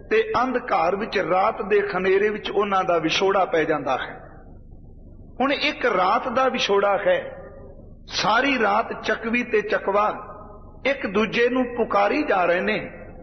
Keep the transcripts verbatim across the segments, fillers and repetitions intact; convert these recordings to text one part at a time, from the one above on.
ते अंधकार विच रात दे खनेरे विच उन्हां दा विछोड़ा पै जांदा है। हुण एक रात दा विछोड़ा है, सारी रात चकवी ते चकवा एक दूजे नूं पुकारी जा रहे ने।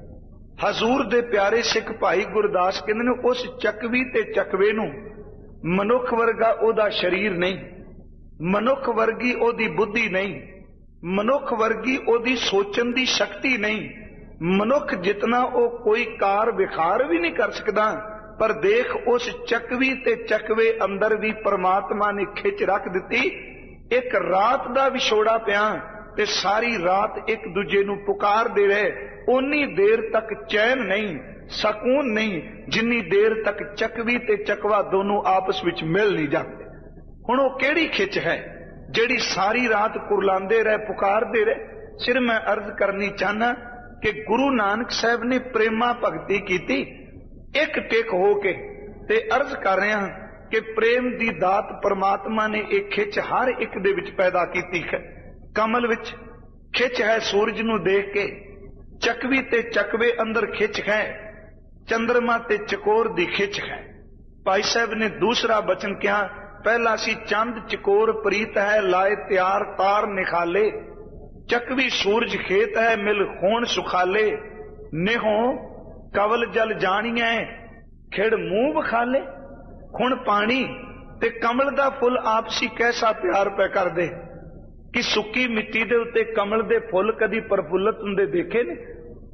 हजूर दे प्यारे सिख भाई गुरदास कहंदे ने उस चकवी ते चकवे नूं मनुख वर्गा ओदा शरीर नहीं, मनुख वर्गी ओदी बुद्धि नहीं, मनुख वर्गी ओदी सोचण दी शक्ति नहीं, मनुख जितना ओ कोई कार विखार भी नहीं कर सकदा। पर देख उस चकवी ते चकवे अंदर भी परमात्मा ने खिच रख दिती। एक रात दा विछोड़ा पिया ते सारी रात एक दूजे नूं पुकार दे रहे, उन्नी देर तक चैन नहीं, सकून नहीं, जिन्नी देर तक चकवी ते चकवा दोनों आपस विच मिल नहीं जाते। हुण ओह किहड़ी खिच है जिहड़ी सारी रात कुरलांदे रहे, पुकारदे रहे। सिर मैं अर्ज करनी चाहना कि गुरु नानक साहब ने प्रेमा भगती कीती एक टेक हो के, ते अर्ज कर रहा कि प्रेम दी दात परमात्मा ने एक खिच हर एक दे विच पैदा कीती है। कमल विच खिच है सूरज नूं देख के, चकवी ते चकवे अंदर खिच है, चंद्रमा ते चकोर दी खिच है। भाई साहब ने दूसरा बचन कहा, पहला सी चंद चकोर प्रीत है लाए त्यार तार निखाले, चकवी सूरज खेत है मिल खून सुखाले, नेहो कवल जल जानिया खिड़ मुंह बखाले। हुण पानी ते कमल दा फुल आपसी कैसा प्यार पै कर दे कि सुक्की मिट्टी दे उत्ते कमल दे फुल कदी प्रफुल्लत हुंदे देखे ने?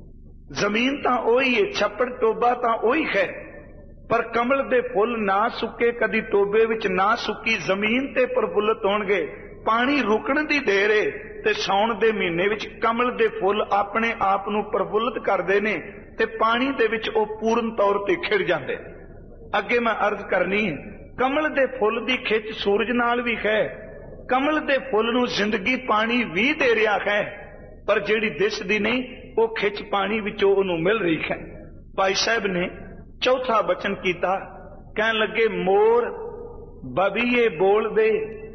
जमीन तां ओही है, छप्पड़ टोबा तां ओही है, पर कमल दे फुल ना सुके कदी टोबे विच ना सुकी जमीन ते प्रफुल्लत होणगे। पानी रुकण दी देर है ते साउण दे महीने विच कमल दे फुल अपने आप नूं प्रफुल्लत करदे ने ते पानी दे विच ओ पूर्ण तौर ते खिड़ जांदे। अगे मैं अर्ज करनी है, कमल दे फुल दी खिच सूरज नाल भी है, कमल दे फुल नूं जिंदगी पानी भी दे रहा है, पर जिहड़ी दिसदी नहीं वो खिच पानी विचों उहनूं मिल रही है। भाई साहब ने चौथा बचन कीता, कहन लगे मोर बबीए बोल दे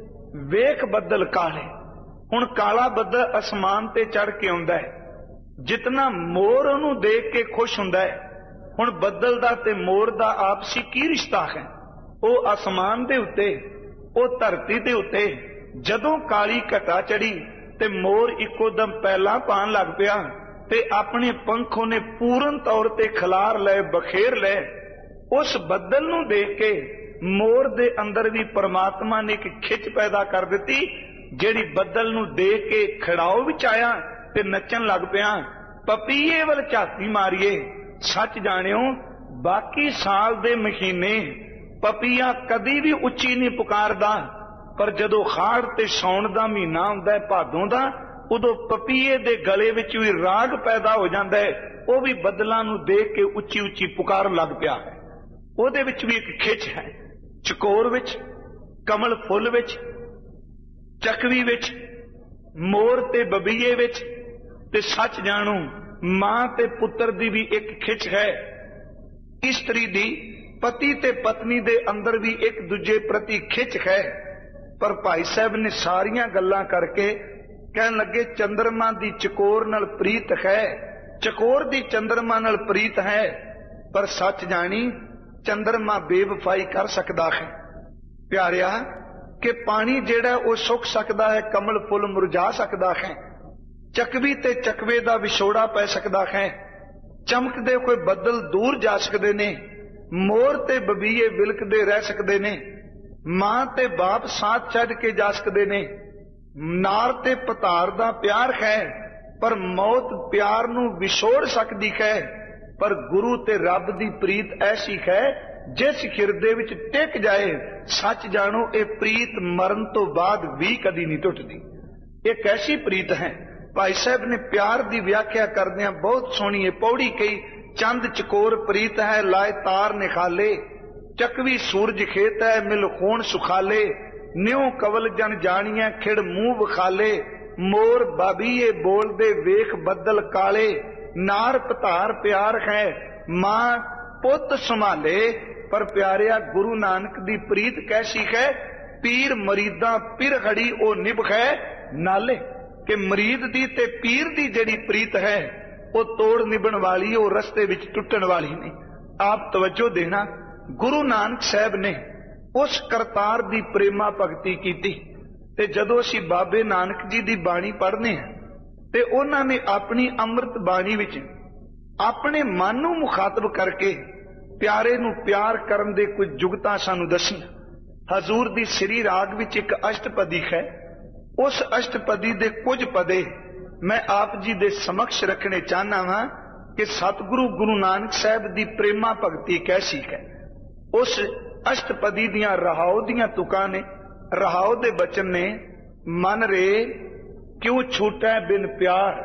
वेख बदल काले। हुण काला बदल आसमान ते चढ़ के आउंदा है, जितना मोर उहनूं देख के खुश हुंदा है। हुण बदल दा ते मोर दा आपसी की रिश्ता है? ਉਹ आसमान दे उत्ते, ਉਹ धरती दे उत्ते जदों काली घटा चढ़ी ते मोर इको दम पैला पान लग पिया ते अपने पंखों ने पूर्ण तौर ते खिलार ले, बखेर ले। उस बदल नूं देख के मोर दे अंदर भी परमात्मा ने एक खिच पैदा कर दिती, जिहड़ी बदल नूं देख के खड़ाओ विच आया ते नचन लग पिया। पपीए वल झाती मारिए, सच जानियो बाकी साल दे महीने पपीया कदी भी उच्ची नहीं पुकारदा, पर जदों खाड़ ते सौण दा महीना हुंदा है, भादों दा, उदों पपीए दे गले विच भी राग पैदा हो जांदा है। वो भी बदलां नूं देख के उच्ची उच्ची पुकार लग पिया है। ਉਹਦੇ ਵਿੱਚ भी एक खिच है, चकोर विच, कमल फुल विच, चकवी विच, मोर ते बबीए विच, ते सच जानू मां ते पुत्र दी भी एक खिच है। इस्त्री दी पति ते पत्नी दे अंदर भी एक दूजे प्रति खिच है। पर भाई साहब ने सारियां गल्लां करके कहन लगे चंद्रमा दी चकोर नाल प्रीत है, चकोर दी चंद्रमा नाल प्रीत है, पर सच जानी चंद्रमा बेवफाई कर सकता है। प्यारिया कि पानी जेड़ा वो सुक सकता है, कमल फुल मुरझा सकता है, चकवी ते चकवे दा विछोड़ा पै सकता है, चमकदे कोई बदल दूर जा सकते ने, मोर ते बबीए विलकदे रह सकते ने, मां ते बाप साथ छड्ड के जा सकते ने, नार ते पतार दा प्यार है, पर मौत प्यार नूं विछोड़ सकती है। पर गुरु ते रब दी प्रीत ऐसी है जिस हिरदे विच टिक जाए, सच जानो ये प्रीत मरण तो बाद भी कदी नहीं टुटदी। एक ऐसी प्रीत है। भाई साहब ने प्यार दी व्याख्या करदियां बहुत सोहनी पौड़ी कही, चंद चकोर प्रीत है लाए तार निखाले, चकवी सूरज खेत है मिल खून सुखाले, न्यों कवल जन जानिया खिड़ मुंह विखाले, मोर बाबीए बोल दे वेख बदल काले, नार पतार प्यार है मां पुत संभाले। पर प्यारिया गुरु नानक दी प्रीत कैसी है? पीर मरीदा पिर खड़ी ओ निभ है नाले, कि मरीद दी ते पीर दी जड़ी प्रीत है वो तोड़ निभण वाली, वो रस्ते विच टुटण वाली नहीं। आप तवज्जो देना, गुरु नानक साहब ने उस करतार दी प्रेमा भगती कीती। ते जदों असीं बाबे नानक जी दी बाणी पढ़ने हैं ते उन्हां ने अपनी अमृत बाणी विच अपने मन नूं मुखातब करके प्यारे नूं प्यार करन दे कुछ जुगतां सानूं दसीआं। हजूर दी श्री राग विच एक अष्टपदी है, उस अष्टपदी दे कुछ पदे मैं आप जी दे समक्ष रखने चाहना वां कि सतगुरु गुरु नानक साहब दी प्रेमा भगती कैसी है। उस अष्टपदी दियां रहाओ दियां तुकां ने, रहाओ दे बचन ने, मन रे क्यों छूटै बिन प्यार,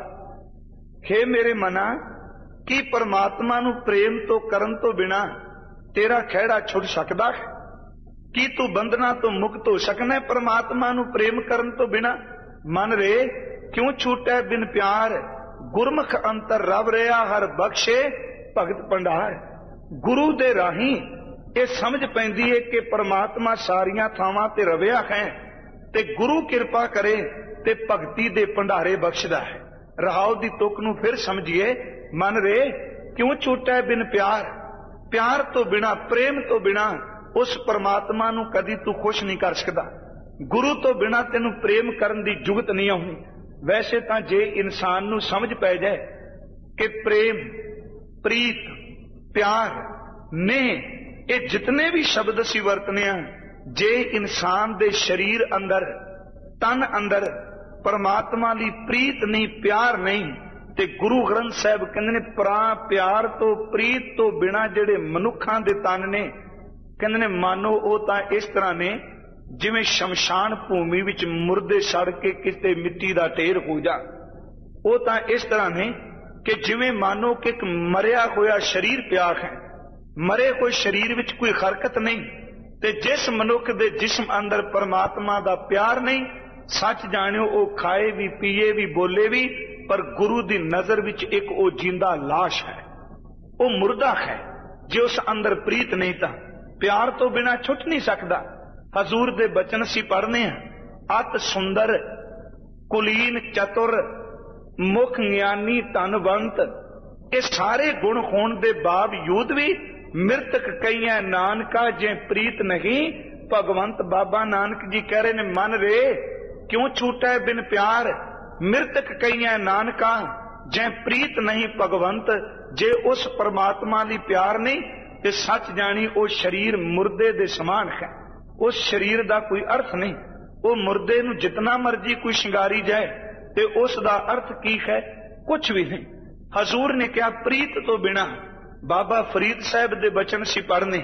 हे मेरे मना की परमात्मा नूं प्रेम तो करन तो बिना तेरा खैड़ा छुट सकदा है? की तू बंधना तो मुक्त हो सकना है परमात्मा नूं प्रेम करन तो बिना? मन रे क्यों छूटै बिन प्यार, गुरमुख अंतर रव रहा हर बख्शे भगत भंडार। गुरु दे राही ये समझ पैंदी है कि परमात्मा सारियां थावां ते रविया है ते गुरु कृपा करे ते भगती दे भंडारे बख्शदा है। रहाओ दी तुक नूं फिर समझिए, मन रे क्यों छूटै बिन प्यार, प्यार तो बिना प्रेम तो बिना उस परमात्मा नूं कदी तू खुश नहीं कर सकदा। गुरु तो बिना तेनू प्रेम करन दी जुगत नहीं आउंदी। वैसे तां जे इंसान नूं समझ पै जाए कि प्रेम, प्रीत, प्यार ने ये जितने भी शब्द असीं वरतने आ, जे इंसान दे शरीर अंदर, तन अंदर परमात्मा दी प्रीत नहीं, प्यार नहीं, ते गुरु ग्रंथ साहब कहंदे ने परा प्यार तो प्रीत तो बिना जिहड़े मनुखां दे तन ने, कहंदे ने मानो वो तां इस तरह ने जिवें शमशान भूमि विच मुर्दे सड़ के किते मिट्टी दा ढेर हो जा। वो तां इस तरह ने कि जिवें मानो कि एक मरिया होया शरीर पिया है, मरे हुए शरीर विच कोई हरकत नहीं, ते जिस मनुख दे जिस्म अंदर परमात्मा दा प्यार नहीं, सच जानियो वो खाए भी, पीए भी, बोले भी, पर गुरु दी नजर विच एक वो जिंदा लाश है, वो मुर्दा है। जे उस अंदर प्रीत नहीं तां प्यार तो बिना छुट नहीं सकता। हजूर दे बचन सी पढ़ने हैं, अत सुंदर कुलीन चतुर मुख ज्ञानी धनवंत, ये सारे गुण होने के बावजूद भी मृतक कईयां नानका जे प्रीत नहीं। भगवंत बाबा नानक जी कह रहे ने, मन रे क्यों छूटा है बिन प्यार, मृतक कईयां नानका जे प्रीत नहीं भगवंत। जे उस परमात्मा दी प्यार नहीं ते सच जानी वो शरीर मुर्दे दे समान है, उस शरीर दा कोई अर्थ नहीं। वो मुर्दे नूं जितना मर्जी कोई शिंगारी जाए ते उस दा अर्थ की है, कुछ भी नहीं। हजूर ने क्या प्रीत तो बिना, बाबा फरीद साहब दे बचन सी पढ़ने,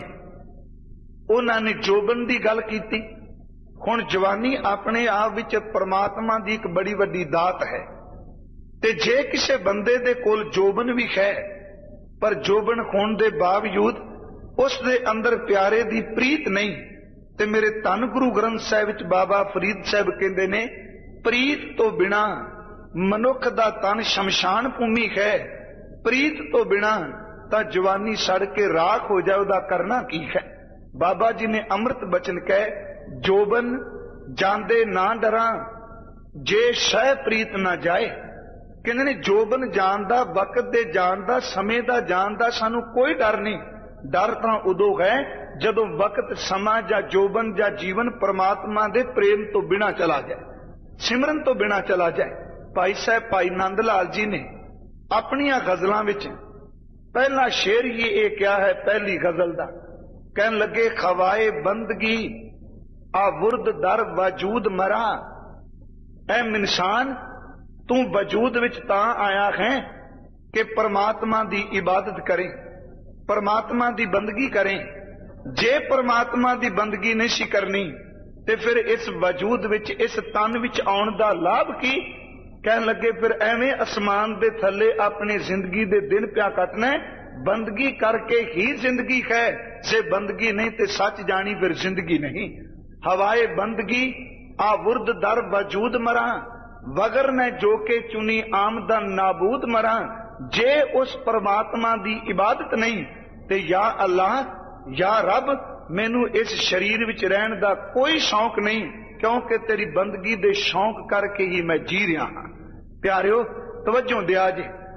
उन्होंने जोबन की गल की। हुण जवानी अपने आप विच परमात्मा की एक बड़ी वड्डी दात है, ते जे किसी बंदे दे कोल जोबन भी है पर जोबन होने के बावजूद उस दे अंदर प्यारे दी प्रीत नहीं, ते मेरे धन गुरु ग्रंथ साहिब विच बाबा फरीद साहब कहंदे ने, प्रीत तो बिना मनुख दा तन शमशान भूमि है, प्रीत तो बिना ता जवानी सड़ के राख हो जाए, उदा करना की है। बाबा जी ने अमृत बचन कहे, जोबन जांदे ना डरा जे शह प्रीत ना जाए। कहंदे ने जोबन जान दा, वक्त दे जान दा, समय दा जान दा सानू कोई डर नहीं। डर तां उदों है जदों वक्त, समा या जोबन या जीवन परमात्मा दे प्रेम तो बिना चला जाए, सिमरन तो बिना चला जाए। भाई साहब भाई नंद लाल जी ने अपनियां गजलां विच पहला शेर ही ये क्या है, पहली गजल दा कहन लगे, खवाए बंदगी आ वुर्द दर वजूद मरा। ऐ इंसान तू वजूद विच तां आया है कि परमात्मा दी इबादत करें, परमात्मा दी बंदगी करें। जे परमात्मा दी बंदगी नहीं सी करनी ते फिर इस वजूद विच, इस तन विच आउण दा लाभ की? कहन लगे फिर एवें आसमान दे थल्ले अपनी जिंदगी दे दिन प्या कटना, बंदगी करके ही जिंदगी है। जे बंदगी नहीं ते सच जानी फिर जिंदगी नहीं। हवाए बंदगी आ वुर्द दर वजूद मरा, वगर ने जो के चुनी आमदन नाबूद मरा। जे उस परमात्मा दी इबादत नहीं ते या अल्लाह या रब, मैनू इस शरीर विच रहन दा कोई शौक नहीं, क्योंकि तेरी बंदगी दे शौक करके ही मैं जी रहा हाँ। प्यारियो तवज्जो दिया जे,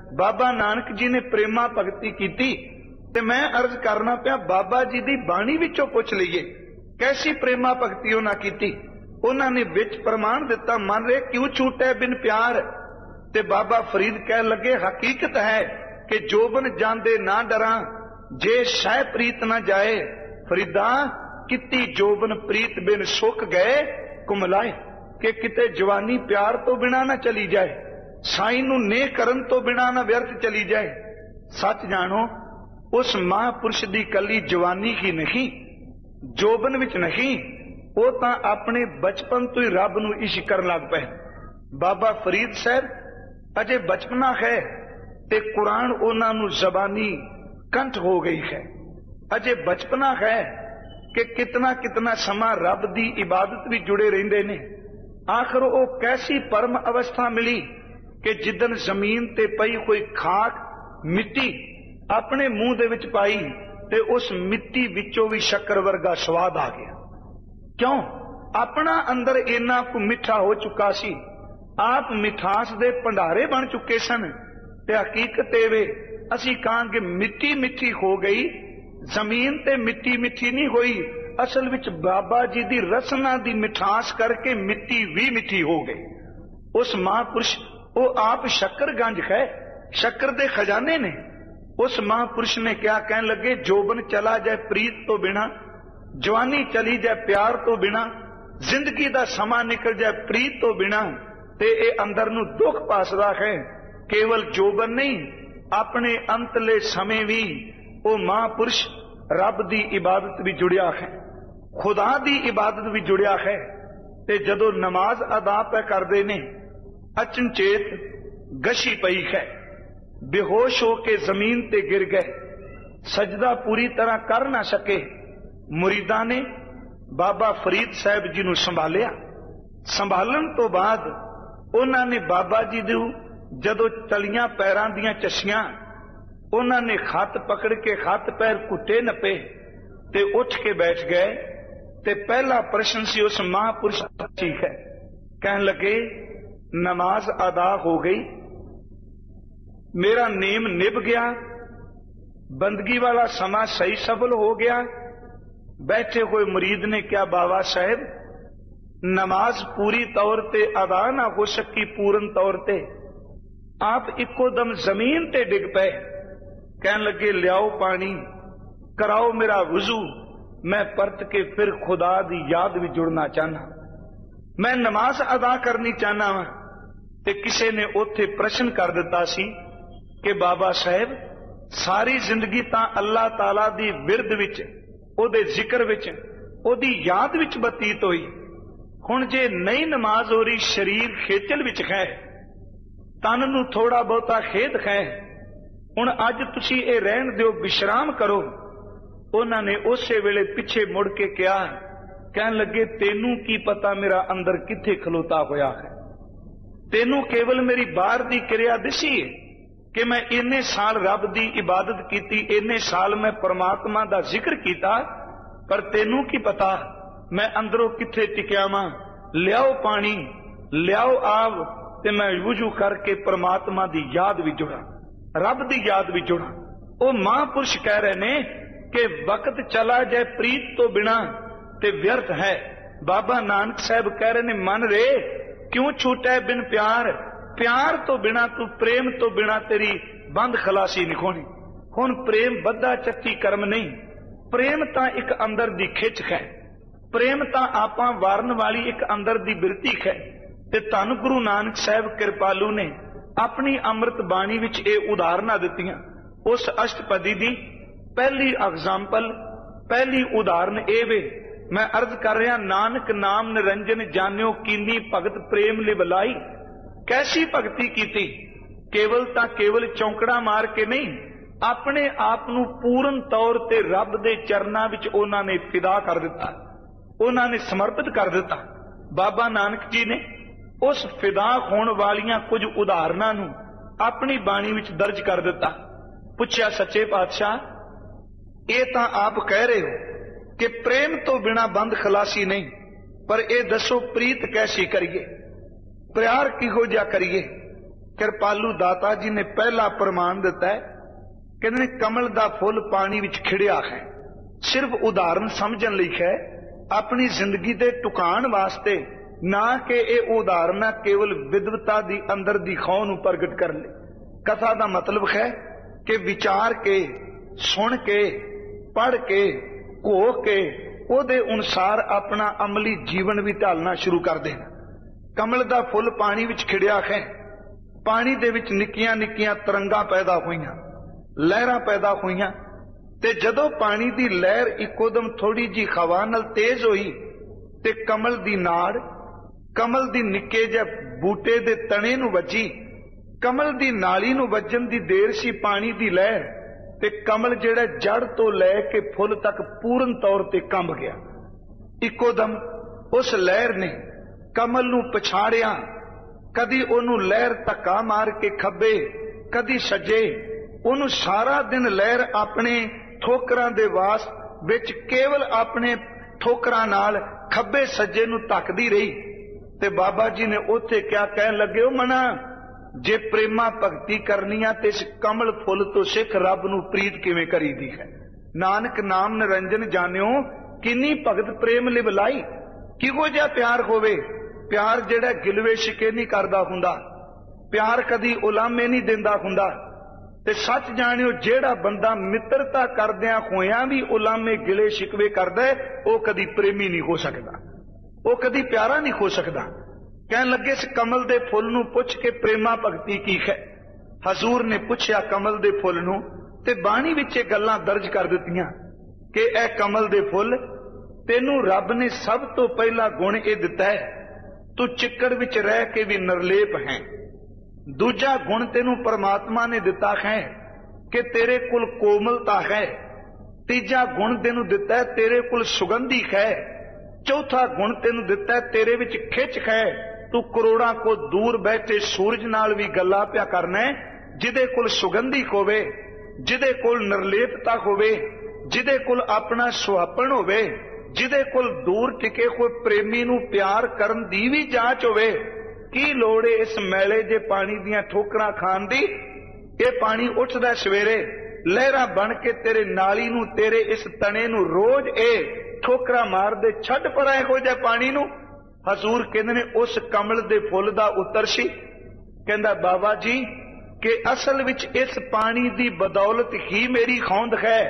बाबा नानक जी ने प्रेमा भगती की। ते मैं अर्ज करना पिया बाबा जी दी बाणी विचों पुछ लईए कैसी प्रेमा भगती उन्हां कीती। उन्हां ने विच प्रमाण दिता, मन रे क्यों छूटे बिन प्यार। ते बाबा फरीद कह लगे हकीकत है कि जोबन जांदे ना डरा, जे शह प्रीत ना जाए। फरीदा किती जोबन प्रीत बिन सुख गए कुमलाए, कि किते जवानी प्यार तो बिना ना चली जाए, साई नूं नेह करन तो बिना ना व्यर्थ चली जाए। सच जानो उस महापुरुष दी कली जवानी ही नहीं, जोबन विच नहीं, वो तां अपने बचपन तो ही रब नूं इश्क करन लग पए। बाबा फरीद साहब अजे बचपना है ते कुरान उन्हां नूं जबानी कंठ हो गई है। अजे बचपना है कि कितना कितना समा रब दी इबादत भी जुड़े रहिंदे ने। आखिर वो कैसी परम अवस्था मिली कि जिदन जमीन ते पई कोई खाक मिट्टी अपने मुंह दे विच पाई ते उस मिट्टी विचों भी शक्कर वर्गा स्वाद आ गया। क्यों? अपना अंदर इन्ना को मिठा हो चुका सी, आप मिठास दे भंडारे बन चुके सन। ते हकीकत वे असी कहांगे मिट्टी मिठी हो गई, जमीन ते मिट्टी मिठी नहीं होई, असल विच बाबा जी दी रसना दी मिठास करके मिट्टी भी मिठी हो गई। उस महापुरुष वो आप शक्कर गंज है, शक्कर दे खजाने ने। उस महापुरुष ने क्या कहन लगे, जोबन चला जाए प्रीत तो बिना, जवानी चली जाए प्यार तो बिना, जिंदगी दा समा निकल जाए प्रीत तो बिना, ते ए अंदर नूं दुख पासदा है। केवल जोबन नहीं, अपने अंतले समय भी वो महापुरुष रब दी इबादत भी जुड़िया है, खुदा दी इबादत भी जुड़िया है। ते जदों नमाज अदा पे करदे ने, अचनचेत गशी पई है, बेहोश होके जमीन ते गिर गए, सजदा पूरी तरह कर ना सके। मुरीदा ने बाबा फरीद साहब जी नूं संभालिया। संभालन तो बाद उन्होंने बाबा जी दू जदों तलियां पैरां दियां चस्सियां, उन्होंने खत पकड़ के खत पैर घुटे नपे ते उठ के बैठ गए। ते पहला प्रश्न सी उस महापुरुष ठीक है, कहन लगे नमाज अदा हो गई, मेरा नेम निभ गया, बंदगी वाला समा सही सफल हो गया। बैठे हुए मुरीद ने क्या बाबा साहब नमाज पूरी तौर ते अदा ना हो सकी पूर्ण तौर ते, आप इको दम जमीन ते डिग पे। कहन लगे लियाओ पानी, कराओ मेरा वुजू, मैं परत के फिर खुदा दी याद भी जुड़ना चाहना, मैं नमाज अदा करनी चाहना वा। ते किसी ने उथे प्रश्न कर दिता सी कि बाबा साहब सारी जिंदगी तां अल्लाह ताला दी विरद विच, ओदे जिक्र विच, ओदी याद विच बतीत होई, हुण जे नई नमाज हो रही शरीर खेचल विच है, तन नूं थोड़ा बहुता खेद है, हुण अज तुसीं इह रहण दिओ, विश्राम करो। उन्हां ने उसे वेले पिछे मुड़ के कहा, कहन लगे तेनू की पता मेरा अंदर किथे खलोता होया है, तेनू केवल मेरी बाहर दी क्रिया दिसी है कि मैं इन्ने साल रब दी इबादत कीती, इन्ने साल मैं परमात्मा दा जिक्र कीता, पर तेनू की पता मैं अंदरों किथे टिकिया वां। लियाओ पानी, लियाओ आव, ते मैं वुजू करके परमात्मा दी याद भी जुड़ा, रब दी याद भी जुड़ा। वो महापुरुष कह रहे ने कि वक्त चला जाए प्रीत तो बिना ते व्यर्थ है। बाबा नानक साहब कह रहे ने मन रे क्यों छूटे बिन प्यार, प्यार तो बिना तू, प्रेम तो बिना तेरी बंद खलासी नहीं होनी। हुण प्रेम बद्धा चक्की कर्म नहीं, प्रेम तां एक अंदर दी खिच है, प्रेम तां आपां वारन वाली एक अंदर दी बिरती है। ते धन गुरु नानक साहब कृपालू ने अपनी अमृत बाणी विच ये उदाहरणां दित्तियां। उस अष्टपदी दी पहली एग्जाम्पल, पहली उदाहरण ए वे, मैं अर्ज कर रहा नानक नाम निरंजन जान्यो कीनी भगत प्रेम लिवलाई। कैसी भगती कीती, केवल तां केवल चौंकड़ा मार के नहीं, अपने आप नूं पूर्ण तौर ते रब दे चरनां विच उन्हां ने फिदा कर दिता, उन्हां ने समर्पित कर दिता। बाबा नानक जी ने उस फिदा होण वालियां कुछ उदाहरणां नूं अपनी बाणी विच दर्ज कर दिता। पुछया सच्चे पातशाह ये तां आप कह रहे हो कि प्रेम तो बिना बंद खलासी नहीं, पर यह दसो प्रीत कैसी करिए, प्यार किहो जा करिए। कृपालू दाता जी ने पहला प्रमाण दिता है, कहते ने कमल दा फुल पानी विच खिड़िया है। सिर्फ उदाहरण समझण लई है, अपनी जिंदगी दे टुकाण वास्ते ना कि यह उदाहरण केवल विद्वता दी अंदर दी खौह नूं प्रगट कर ले। कथा दा मतलब है कि विचार के, सुन के, पढ़ के, घो के ओदे अनुसार अपना अमली जीवन भी ढालना शुरू कर देना। कमल दा फुल पानी विच खिड़िया है, पानी दे विच निक्कियां निक्कियां तरंगां पैदा होईयां, लहरां पैदा होईयां, ते जदों पानी दी लहर इकोदम थोड़ी जी हवा नाल तेज होई ते कमल दी नाड़, कमल दी निक्के जिहे बूटे दे तणे नूं वजी, कमल दी नाली नूं वजन दी देर सी पानी दी लहर, ते कमल जिहड़ा जड़ तो लैके फुल तक पूर्ण तौर ते कंब गया। इकोदम उस लहर ने कमल नूं पछाड़िया, कदी ओनू लहर धक्का मार के खब्बे, कदी सज्जे, ओनू सारा दिन लहर अपने ठोकरां दे वास विच केवल अपने ठोकरां नाल खब्बे सज्जे नूं धक्कदी रही। ते बाबा जी ने उत्थे क्या कहन लगे, ओ मना जे प्रेमा भगती करनी आ ते इस कमल फुल तो सिख रब नूं प्रीत किवें करीदी है। नानक नाम निरंजन जानियो किन्नी भगत प्रेम लिवलाई। किहो जिहा प्यार होवे, प्यार जिहड़ा गिलवे शिके नहीं करदा हुंदा, प्यार कदी उलामे नहीं दिंदा हुंदा। ते सच जानियो जिहड़ा बंदा मित्रता करदियां होइयां भी उलामे गिले शिकवे करदा है, वो कदी प्रेमी नहीं हो सकदा, वो कदी प्यारा नहीं हो सकदा। कहन लगे इस कमल दे फुल नूं पुछ के प्रेमा भगती की है। हजूर ने पुछया कमल दे फुल नूं, ते बाणी विच ये गल्लां दर्ज कर दित्तियां कि ए कमल दे फुल, तेनू रब ने सब तो पहला गुण ये दिता है, तू चिक्कड़ विच रह के भी निर्लेप है। दूजा गुण तेनू परमात्मा ने दिता है कि तेरे कुल कोमलता है। तीजा गुण तेनू दिता है तेरे कुल सुगंधी है। चौथा गुण तेनू दिता है तेरे विच खिच है। तू करोड़ां को दूर बैठे सूरज नाल भी गल्लां पिया करना है, जिदे कुल सुगंधी होवे, जिदे कुल निर्लेपता होवे, जिदे कुल अपना सुहापन होवे, जिदे कुल दूर टिके हुए प्रेमी नूं प्यार करन दी भी जांच होवे। की लोड़ है इस मैले जे पानी दियां ठोकरां खाण दी? ये पानी उठदा सवेरे लहरां बन के तेरे नाली नूं, तेरे इस तने नूं रोज ए ठोकरां मार दे, छड्ड पर इहो जिहे पानी नूं। हजूर कहंदे ने उस कमल दे फुल दा उत्तर सी, कहंदा बाबा जी कि असल विच इस पानी दी बदौलत ही मेरी खौंद है।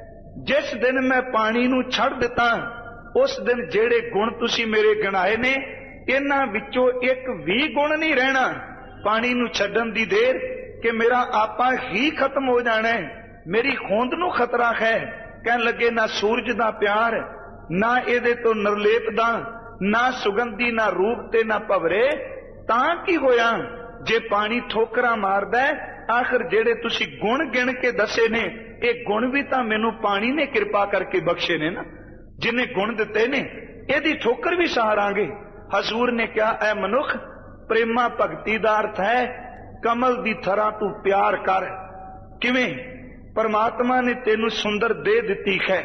जिस दिन मैं पानी नूं छड़ दिता, उस दिन जेड़े गुण तुसी मेरे गिनाए ने, इन्हां विचों एक भी गुण नहीं रहना। पानी नूं छड्डण दी देर कि मेरा आपा ही खत्म हो जाना है, मेरी खोंद नूं खतरा है। कहन लगे ना सूरज दा प्यार, ना इहदे तो निर्लेप दा, ना सुगंधी, ना रूप ते ना भवरे। तां की होया जे पानी ठोकरां मारदा है? आखिर जेड़े तुसी गुण गिण के दसे ने, ये गुण भी तां मैनू पानी ने कृपा करके बख्शे ने ना, जिन्हें गुण दिते ने, इहदी ठोकर भी सहारांगे। हजूर ने क्या ऐ मनुख, प्रेमा भगती दा अर्थ है कमल दी थरां तू प्यार कर। किवें? परमात्मा ने तेनू सुंदर दे दिती है,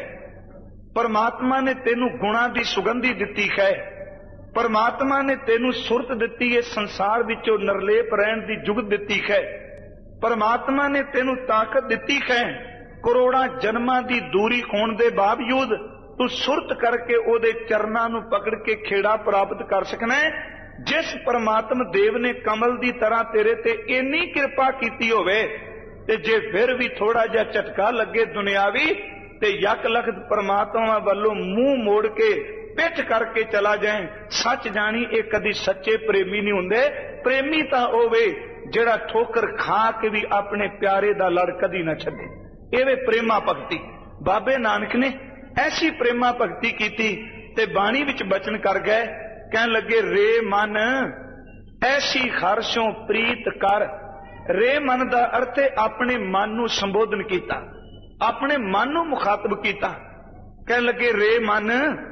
परमात्मा ने तेनू गुणा दी सुगंधी दिती है, परमात्मा ने तेनू सुरत दिती है, संसार विचों निर्लेप रहण दी जुगत दिती है, परमात्मा ने तेनू ताकत दिती है। करोड़ां जन्मां दी दूरी होण दे बावजूद तू सुरत करके ओदे चरनां नूं पकड़ के खेड़ा प्राप्त कर सकना है। जिस परमात्मा देव ने कमल दी तरह तेरे ते इन्नी कृपा कीती होवे, ते जे फिर भी थोड़ा जिहा झटका लगे दुनियावी, ते यक लखत परमात्मा वालों मुंह मोड़ के पिठ करके चला जाए, सच जानी एक कदी सच्चे प्रेमी नहीं हुंदे। प्रेमी तां होवे जिहड़ा ठोकर खा के भी अपने प्यारे दा लड़ कदी ना छड्डे। एवे प्रेमा भगती। बाबे नानक ने ऐसी प्रेमा भगती कीती ते बाणी विच बचन कर गए, कहन लगे रे मन ऐसी खारशों प्रीत कर। रे मन दा अर्थ है अपने मन नूं संबोधन कीता, अपने मन नूं मुखातब कीता। कहन लगे रे मन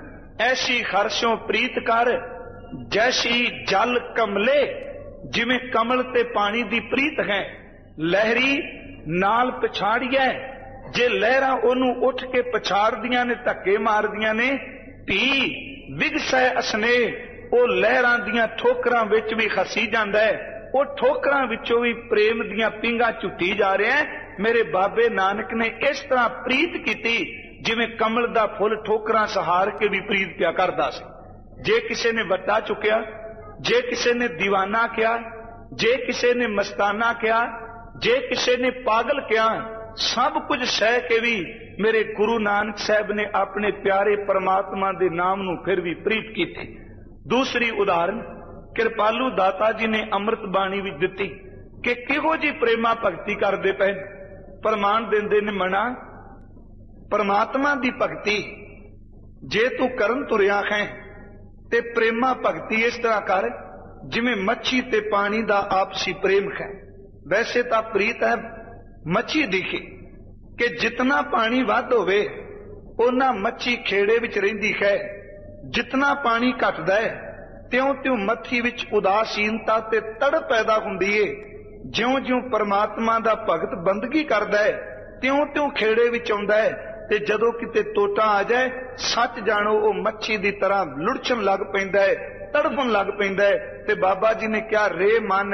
ऐसी खारशों प्रीत कर, जैसी जल कमले, जिवें कमल ते पानी दी प्रीत है। लहरी नाल पछाड़िए, जे लहरां ओनू उठ के पछाड़दियां ने, धक्के मारदियां ने, धी विगसै असने, ओ लहरां दियां ठोकरां विच भी खसी जांदा है। ਉਹ ਠੋਕਰਾਂ ਵਿੱਚੋਂ ਵੀ ਪ੍ਰੇਮ ਦੀਆਂ ਪਿੰਗਾਂ ਝੁੱਟੀ ਜਾ ਰਿਹਾ ਹੈ। ਮੇਰੇ ਬਾਬੇ ਨਾਨਕ ਨੇ ਇਸ ਤਰ੍ਹਾਂ ਪ੍ਰੀਤ ਕੀਤੀ ਜਿਵੇਂ ਕਮਲ ਦਾ ਫੁੱਲ ਠੋਕਰਾਂ ਸਹਾਰ ਕੇ ਵੀ ਪ੍ਰੀਤ ਪਿਆ ਕਰਦਾ ਸੀ। ਜੇ ਕਿਸੇ ਨੇ ਵੱਟਾ ਚੁੱਕਿਆ, ਜੇ ਕਿਸੇ ਨੇ ਦੀਵਾਨਾ ਕਿਹਾ, ਜੇ ਕਿਸੇ ਨੇ ਮਸਤਾਨਾ ਕਿਹਾ, ਜੇ ਕਿਸੇ ਨੇ ਪਾਗਲ ਕਿਹਾ, ਸਭ ਕੁਝ ਸਹਿ ਕੇ ਵੀ ਮੇਰੇ ਗੁਰੂ ਨਾਨਕ ਸਾਹਿਬ ਨੇ ਆਪਣੇ ਪਿਆਰੇ ਪਰਮਾਤਮਾ ਦੇ ਨਾਮ ਨੂੰ ਫਿਰ ਵੀ ਪ੍ਰੀਤ ਕੀਤੀ। ਦੂਸਰੀ ਉਦਾਹਰਨ ਕਿਰਪਾਲੂ ਦਾਤਾ ਜੀ ਨੇ ਅੰਮ੍ਰਿਤ ਬਾਣੀ ਵਿੱਚ ਦਿੱਤੀ ਕਿ ਕਿਹੋ ਜੀ ਪ੍ਰੇਮਾ ਭਗਤੀ ਕਰਦੇ ਪਏ। ਪ੍ਰਮਾਣ ਦਿੰਦੇ ਨੇ ਮਨਾ ਪਰਮਾਤਮਾ ਦੀ ਭਗਤੀ ਜੇ ਤੂੰ ਕਰਨ ਤੁਰਿਆ ਹੈ ਤੇ ਪ੍ਰੇਮਾ ਭਗਤੀ ਇਸ ਤਰ੍ਹਾਂ ਕਰ ਜਿਵੇਂ ਮੱਛੀ ਤੇ ਪਾਣੀ ਦਾ ਆਪਸੀ ਪ੍ਰੇਮ ਹੈ। ਵੈਸੇ ਤਾਂ ਪ੍ਰੀਤ ਹੈ ਮੱਛੀ ਦੀ ਕਿ ਜਿਤਨਾ ਪਾਣੀ ਵੱਧ ਹੋਵੇ ਉਹਨਾਂ ਮੱਛੀ ਖੇੜੇ ਵਿੱਚ ਰਹਿੰਦੀ ਹੈ, ਜਿਤਨਾ ਪਾਣੀ ਘਟਦਾ ਹੈ ਤਿਉਂ ਤਿਉਂ ਮੱਛੀ ਵਿੱਚ ਉਦਾਸੀਨਤਾ ਤੇ ਤੜਪ ਪੈਦਾ ਹੁੰਦੀ ਏ। ਜਿਉਂ-ਜਿਉਂ ਪਰਮਾਤਮਾ ਦਾ ਭਗਤ ਬੰਦਗੀ ਕਰਦਾ ਹੈ ਤਿਉਂ-ਤਿਉਂ ਖੇੜੇ ਵਿੱਚ ਆਉਂਦਾ ਹੈ ਤੇ ਜਦੋਂ ਕਿਤੇ ਟੋਟਾ ਆ ਜਾਏ ਸੱਚ ਜਾਣੋ ਉਹ ਮੱਛੀ ਦੀ ਤਰ੍ਹਾਂ ਲੁੜਛਣ ਲੱਗ ਪੈਂਦਾ ਹੈ, ਤੜਫਣ ਲੱਗ ਪੈਂਦਾ ਹੈ। ਤੇ ਬਾਬਾ ਜੀ ਨੇ ਕਿਹਾ ਰੇ ਮਨ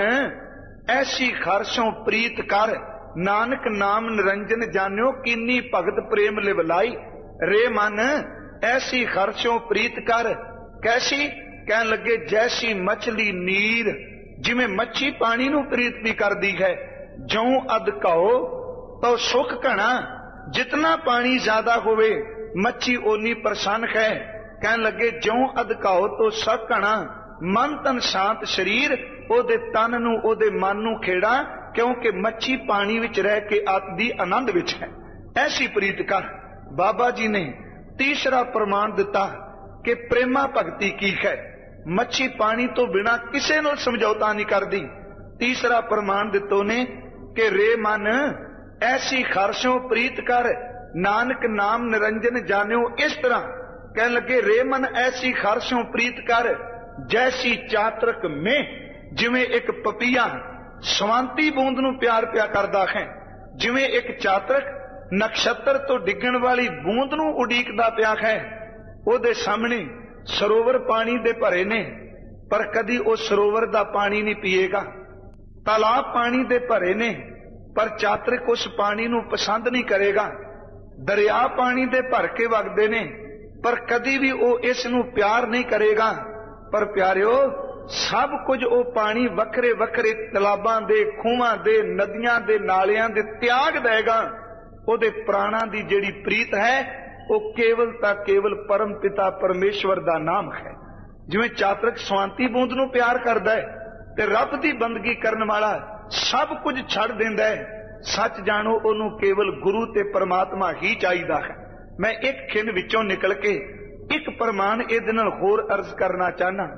ਐਸੀ ਖਰਸ਼ੋਂ ਪ੍ਰੀਤ ਕਰ ਨਾਨਕ ਨਾਮ ਨਿਰੰਜਨ ਜਾਣਿਓ ਕੀਨੀ ਭਗਤ ਪ੍ਰੇਮ ਲਿਵਲਾਈ। ਰੇ ਮਨ ਐਸੀ ਖਰਸ਼ੋਂ ਪ੍ਰੀਤ ਕਰ ਕੈਸੀ ਕਹਿਣ ਲੱਗੇ ਜੈਸੀ ਮਛਲੀ ਨੀਰ, ਜਿਵੇਂ ਮੱਛੀ ਪਾਣੀ ਨੂੰ ਪ੍ਰੀਤ ਵੀ ਕਰਦੀ ਹੈ। ਜਉ ਅਧ ਘਾਓ ਤਾਂ ਸੁਖ ਘਣਾ, ਜਿਤਨਾ ਪਾਣੀ ਜ਼ਿਆਦਾ ਹੋਵੇ ਮੱਛੀ ਓਨੀ ਪ੍ਰਸੰਨ ਹੈ। ਕਹਿਣ ਲੱਗੇ ਜਉ ਅਧ ਘਾਓ ਤੋਂ ਸੁਖ ਘਣਾ, ਮਨ ਤਨ ਸ਼ਾਂਤ ਸਰੀਰ, ਉਹਦੇ ਤਨ ਨੂੰ ਉਹਦੇ ਮਨ ਨੂੰ ਖੇੜਾ ਕਿਉਂਕਿ ਮੱਛੀ ਪਾਣੀ ਵਿੱਚ ਰਹਿ ਕੇ ਆਤ ਦੀ ਆਨੰਦ ਵਿੱਚ ਹੈ। ਐਸੀ ਪ੍ਰੀਤ ਕਰ। ਬਾਬਾ ਜੀ ਨੇ ਤੀਸਰਾ ਪ੍ਰਮਾਣ ਦਿੱਤਾ ਕਿ ਪ੍ਰੇਮਾ ਭਗਤੀ ਕੀ ਹੈ। ਮੱਛੀ ਪਾਣੀ ਤੋਂ ਬਿਨਾਂ ਕਿਸੇ ਨਾਲ ਸਮਝੌਤਾ ਨਹੀਂ ਕਰਦੀ। ਤੀਸਰਾ ਪ੍ਰਮਾਣ ਦਿੱਤੋ ਨੇ ਕਿ ਰੇ ਮਨ ਐਸੀ ਖਰਸ਼ੋਂ ਪ੍ਰੀਤ ਕਰ ਨਾਨਕ ਨਾਮ ਨਿਰੰਜਨ ਜਾਣਿਓ। ਇਸ ਤਰ੍ਹਾਂ ਕਹਿਣ ਲੱਗੇ ਰੇ ਮਨ ਐਸੀ ਖਰਸ਼ੋਂ ਪ੍ਰੀਤ ਕਰ ਜੈਸੀ ਚਾਤਰਕ ਮੇ, ਜਿਵੇਂ ਇੱਕ ਪਪੀਆ ਸਵਾਂਤੀ ਬੂੰਦ ਨੂੰ ਪਿਆਰ ਪਿਆ ਕਰਦਾ ਹੈ, ਜਿਵੇਂ ਇੱਕ ਚਾਤਰਕ ਨਕਸ਼ਤਰ ਤੋਂ ਡਿੱਗਣ ਵਾਲੀ ਬੂੰਦ ਨੂੰ ਉਡੀਕਦਾ ਪਿਆ ਹੈ। ਉਹਦੇ ਸਾਹਮਣੇ ਸਰੋਵਰ ਪਾਣੀ ਦੇ ਭਰੇ ਨੇ ਪਰ ਕਦੀ ਉਹ ਸਰੋਵਰ ਦਾ ਪਾਣੀ ਨਹੀਂ ਪੀਏਗਾ। ਤਾਲਾਬ ਪਾਣੀ ਦੇ ਭਰੇ ਨੇ ਪਰ ਚਾਤਰਕ ਉਸ ਪਾਣੀ ਨੂੰ ਪਸੰਦ ਨਹੀਂ ਕਰੇਗਾ। ਦਰਿਆ ਪਾਣੀ ਦੇ ਭਰ ਕੇ ਵਗਦੇ ਨੇ ਪਰ ਕਦੀ ਵੀ ਉਹ ਇਸ ਨੂੰ ਪਿਆਰ ਨਹੀਂ ਕਰੇਗਾ। ਪਰ ਪਿਆਰਿਓ ਸਭ ਕੁਝ ਉਹ ਪਾਣੀ ਵੱਖਰੇ ਵੱਖਰੇ ਤਲਾਬਾਂ ਦੇ, ਖੂਹਾਂ ਦੇ, ਨਦੀਆਂ ਦੇ, ਨਾਲਿਆਂ ਦੇ ਤਿਆਗ ਦੇਗਾ। ਉਹਦੇ ਪ੍ਰਾਣਾਂ ਦੀ ਜਿਹੜੀ ਪ੍ਰੀਤ ਹੈ ਉਹ ਕੇਵਲ ਤਾਂ ਕੇਵਲ ਪਰਮ ਪਿਤਾ ਪਰਮੇਸ਼ਵਰ ਦਾ ਨਾਮ ਹੈ। ਜਿਵੇਂ ਚਾਤਰਕ ਸਵਾਂਤੀ ਬੂੰਦ ਨੂੰ ਪਿਆਰ ਕਰਦਾ ਹੈ ਤੇ ਰੱਬ ਦੀ ਬੰਦਗੀ ਕਰਨ ਵਾਲਾ ਸਭ ਕੁਝ ਛੱਡ ਦਿੰਦਾ ਹੈ। ਸੱਚ ਜਾਣੋ ਉਹਨੂੰ ਕੇਵਲ ਗੁਰੂ ਤੇ ਪਰਮਾਤਮਾ ਹੀ ਚਾਹੀਦਾ ਹੈ। ਮੈਂ ਇੱਕ ਖਿੰਡ ਵਿੱਚੋਂ ਨਿਕਲ ਕੇ ਇੱਕ ਪ੍ਰਮਾਣ ਇਹਦੇ ਨਾਲ ਹੋਰ ਅਰਜ਼ ਕਰਨਾ ਚਾਹਨਾ।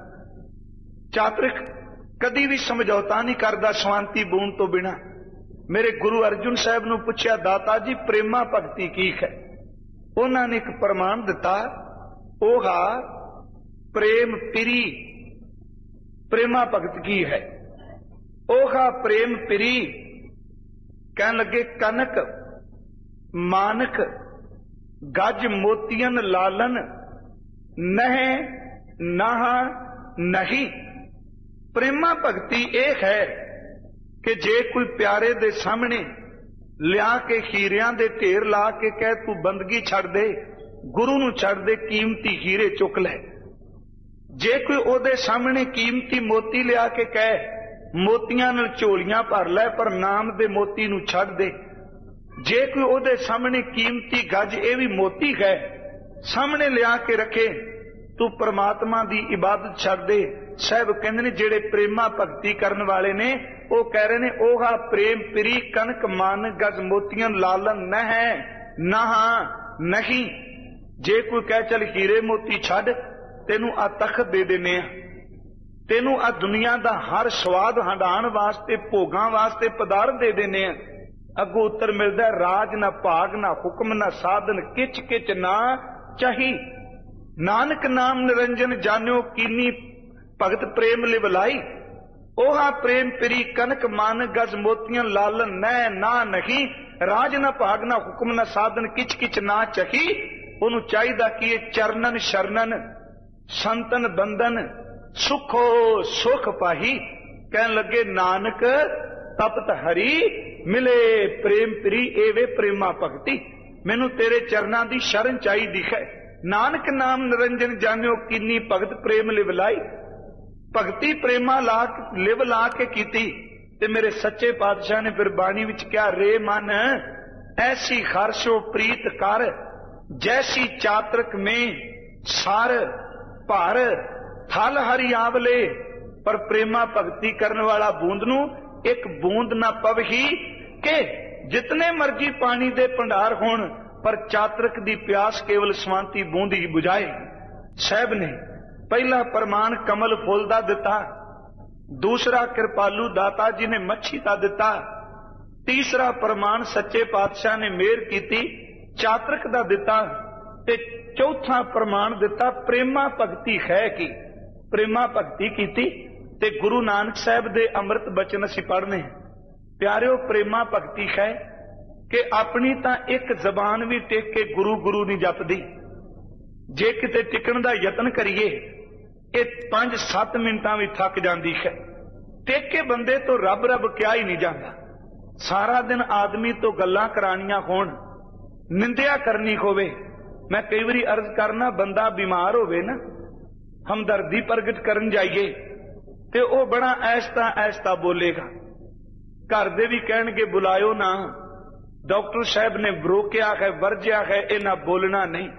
ਚਾਤਰਕ ਕਦੀ ਵੀ ਸਮਝੌਤਾ ਨਹੀਂ ਕਰਦਾ ਸਵਾਂਤੀ ਬੂੰਦ ਤੋਂ ਬਿਨਾਂ। ਮੇਰੇ ਗੁਰੂ ਅਰਜੁਨ ਸਾਹਿਬ ਨੂੰ ਪੁੱਛਿਆ ਦਾਤਾ ਜੀ ਪ੍ਰੇਮਾ ਭਗਤੀ ਕੀ ਹੈ। ਉਹਨਾਂ ਨੇ ਇੱਕ ਪ੍ਰਮਾਣ ਦਿੱਤਾ ਉਹਾ ਪ੍ਰੇਮ ਪਿਰੀ। ਪ੍ਰੇਮਾ ਭਗਤ ਕੀ ਹੈ। ਉਹਾ ਪ੍ਰੇਮ ਪਿਰੀ ਕਹਿਣ ਲੱਗੇ ਕਨਕ ਮਾਨਕ ਗੱਜ ਮੋਤੀਅਨ ਲਾਲਨ ਨਹਿ ਨਾਹ ਨਹੀਂ। ਪ੍ਰੇਮਾ ਭਗਤੀ ਇਹ ਹੈ ਕਿ ਜੇ ਕੋਈ ਪਿਆਰੇ ਦੇ ਸਾਹਮਣੇ ਲਿਆ ਕੇ ਹੀਰਿਆਂ ਦੇ ਢੇਰ ਲਾ ਕੇ ਕਹਿ ਤੂੰ ਬੰਦਗੀ ਛੱਡ ਦੇ, ਗੁਰੂ ਨੂੰ ਛੱਡ ਦੇ, ਕੀਮਤੀ ਹੀਰੇ ਚੁੱਕ ਲੈ। ਜੇ ਕੋਈ ਉਹਦੇ ਸਾਹਮਣੇ ਕੀਮਤੀ ਮੋਤੀ ਲਿਆ ਕੇ ਕਹਿ ਮੋਤੀਆਂ ਨਾਲ ਝੋਲੀਆਂ ਭਰ ਲੈ ਪਰ ਨਾਮ ਦੇ ਮੋਤੀ ਨੂੰ ਛੱਡ ਦੇ। ਜੇ ਕੋਈ ਉਹਦੇ ਸਾਹਮਣੇ ਕੀਮਤੀ ਗੱਜ, ਇਹ ਵੀ ਮੋਤੀ ਹੈ, ਸਾਹਮਣੇ ਲਿਆ ਕੇ ਰੱਖੇ ਤੂੰ ਪਰਮਾਤਮਾ ਦੀ ਇਬਾਦਤ ਛੱਡ ਦੇ। ਸਾਹਿਬ ਕਹਿੰਦੇ ਨੇ ਜਿਹੜੇ ਪ੍ਰੇਮਾ ਭਗਤੀ ਕਰਨ ਵਾਲੇ ਨੇ ਉਹ ਕਹਿ ਰਹੇ ਨੇ ਉਹਾ ਪ੍ਰੇਮ ਪਿਰੀ ਕਨਕ ਮਨ ਗਜ ਮੋਤੀਆਂ ਲਾਲਨ ਨਹਿ ਨਾਹ ਨਹੀਂ। ਜੇ ਕੋਈ ਕਹਿ ਚੱਲ ਹੀਰੇ ਮੋਤੀ ਛੱਡ ਤੈਨੂੰ ਆ ਤਖਤ ਦੇ ਦਿੰਨੇ ਆ, ਤੈਨੂੰ ਆ ਦੁਨੀਆ ਦਾ ਹਰ ਸਵਾਦ ਹੰਡਾਣ ਵਾਸਤੇ ਭੋਗਾਂ ਵਾਸਤੇ ਪਦਾਰਥ ਦੇ ਦਿੰਨੇ ਆ, ਅੱਗੋਂ ਉੱਤਰ ਮਿਲਦਾ ਰਾਜ ਨਾ ਭਾਗ ਨਾ ਹੁਕਮ ਨਾ ਸਾਧਨ ਕਿਚ ਕਿਚ ਨਾ ਚਾਹੀ। ਨਾਨਕ ਨਾਮ ਨਿਰੰਜਨ ਜਾਣਿਓ ਕੀਨੀ ਭਗਤ ਪ੍ਰੇਮ ਲਿਵਲਾਈ। ਉਹਾ ਪ੍ਰੇਮ ਪਿਰੀ ਕਨਕ ਮਨ ਗਜ ਮੋਤੀਆਂ ਲਾਲਨ ਨੈ ਨਾ ਨਹੀਂ। ਰਾਜ ਨਾ ਭਾਗ ਨਾ ਹੁਕਮ ਨਾ ਸਾਧਨ ਕਿਚ ਕਿਚ ਨਾ ਚਾਹੀ। ਉਹਨੂੰ ਚਾਹੀਦਾ ਕਿ ਇਹ ਚਰਨਨ ਸ਼ਰਨਨ ਸੰਤਨ ਬੰਧਨ ਸੁਖੋ ਸੁਖ ਪਾਹੀ। कहन लगे नानक तपत हरी मिले प्रेम प्री एवे प्रेमा भगती। मैनू तेरे चरना दी शरण चाहिदी है। नानक नाम निरंजन जानियो किन्नी भगत प्रेम लिवलाई। भगती प्रेमा ला लिव ला के कीती। ते मेरे सच्चे पातशाह ने फिर बाणी विच क्या रे मन ऐसी खरशो प्रीत कर जैसी चातरक में सार भार थल हरि आवले। पर प्रेमा भगती करने वाला बूंद नू एक बूंद ना पवही के जितने मर्जी पानी दे भंडार होण पर चातरक दी प्यास केवल स्वांति बूंद ही बुझाएगी। साहब ने पहला प्रमाण कमल फुल दा दिता, दूसरा कृपालू दाता जी ने मच्छी दा दिता, तीसरा प्रमाण सच्चे पातशाह ने मेहर कीती चातरक दा दिता, ते चौथा प्रमाण दिता प्रेमा भगती है की। प्रेमा भगती कीती ते गुरु नानक साहब दे अमृत बचन असीं पढ़ने हैं। प्यारिओ प्रेमा भगती है कि अपनी तां एक जबान भी टेक के गुरु गुरु नहीं जपदी। जे किते टिकण दा यतन करिए ये पांच सत्त मिनटां भी थक जांदी है। टेक के बंदे तो रब रब क्या ही नहीं जाता। सारा दिन आदमी तो गल्लां करानियां होण, निंदिया करनी होवे। मैं कई बारी अर्ज करना बंदा बीमार होवे ना, हमदर्दी प्रगट करन जाइए ते ओ बड़ा ऐसता ऐसता बोलेगा। घर दे भी कहणगे बुलायो ना, डॉक्टर साहब ने रोकिया है वर्जिया है इन्हां बोलना नहीं।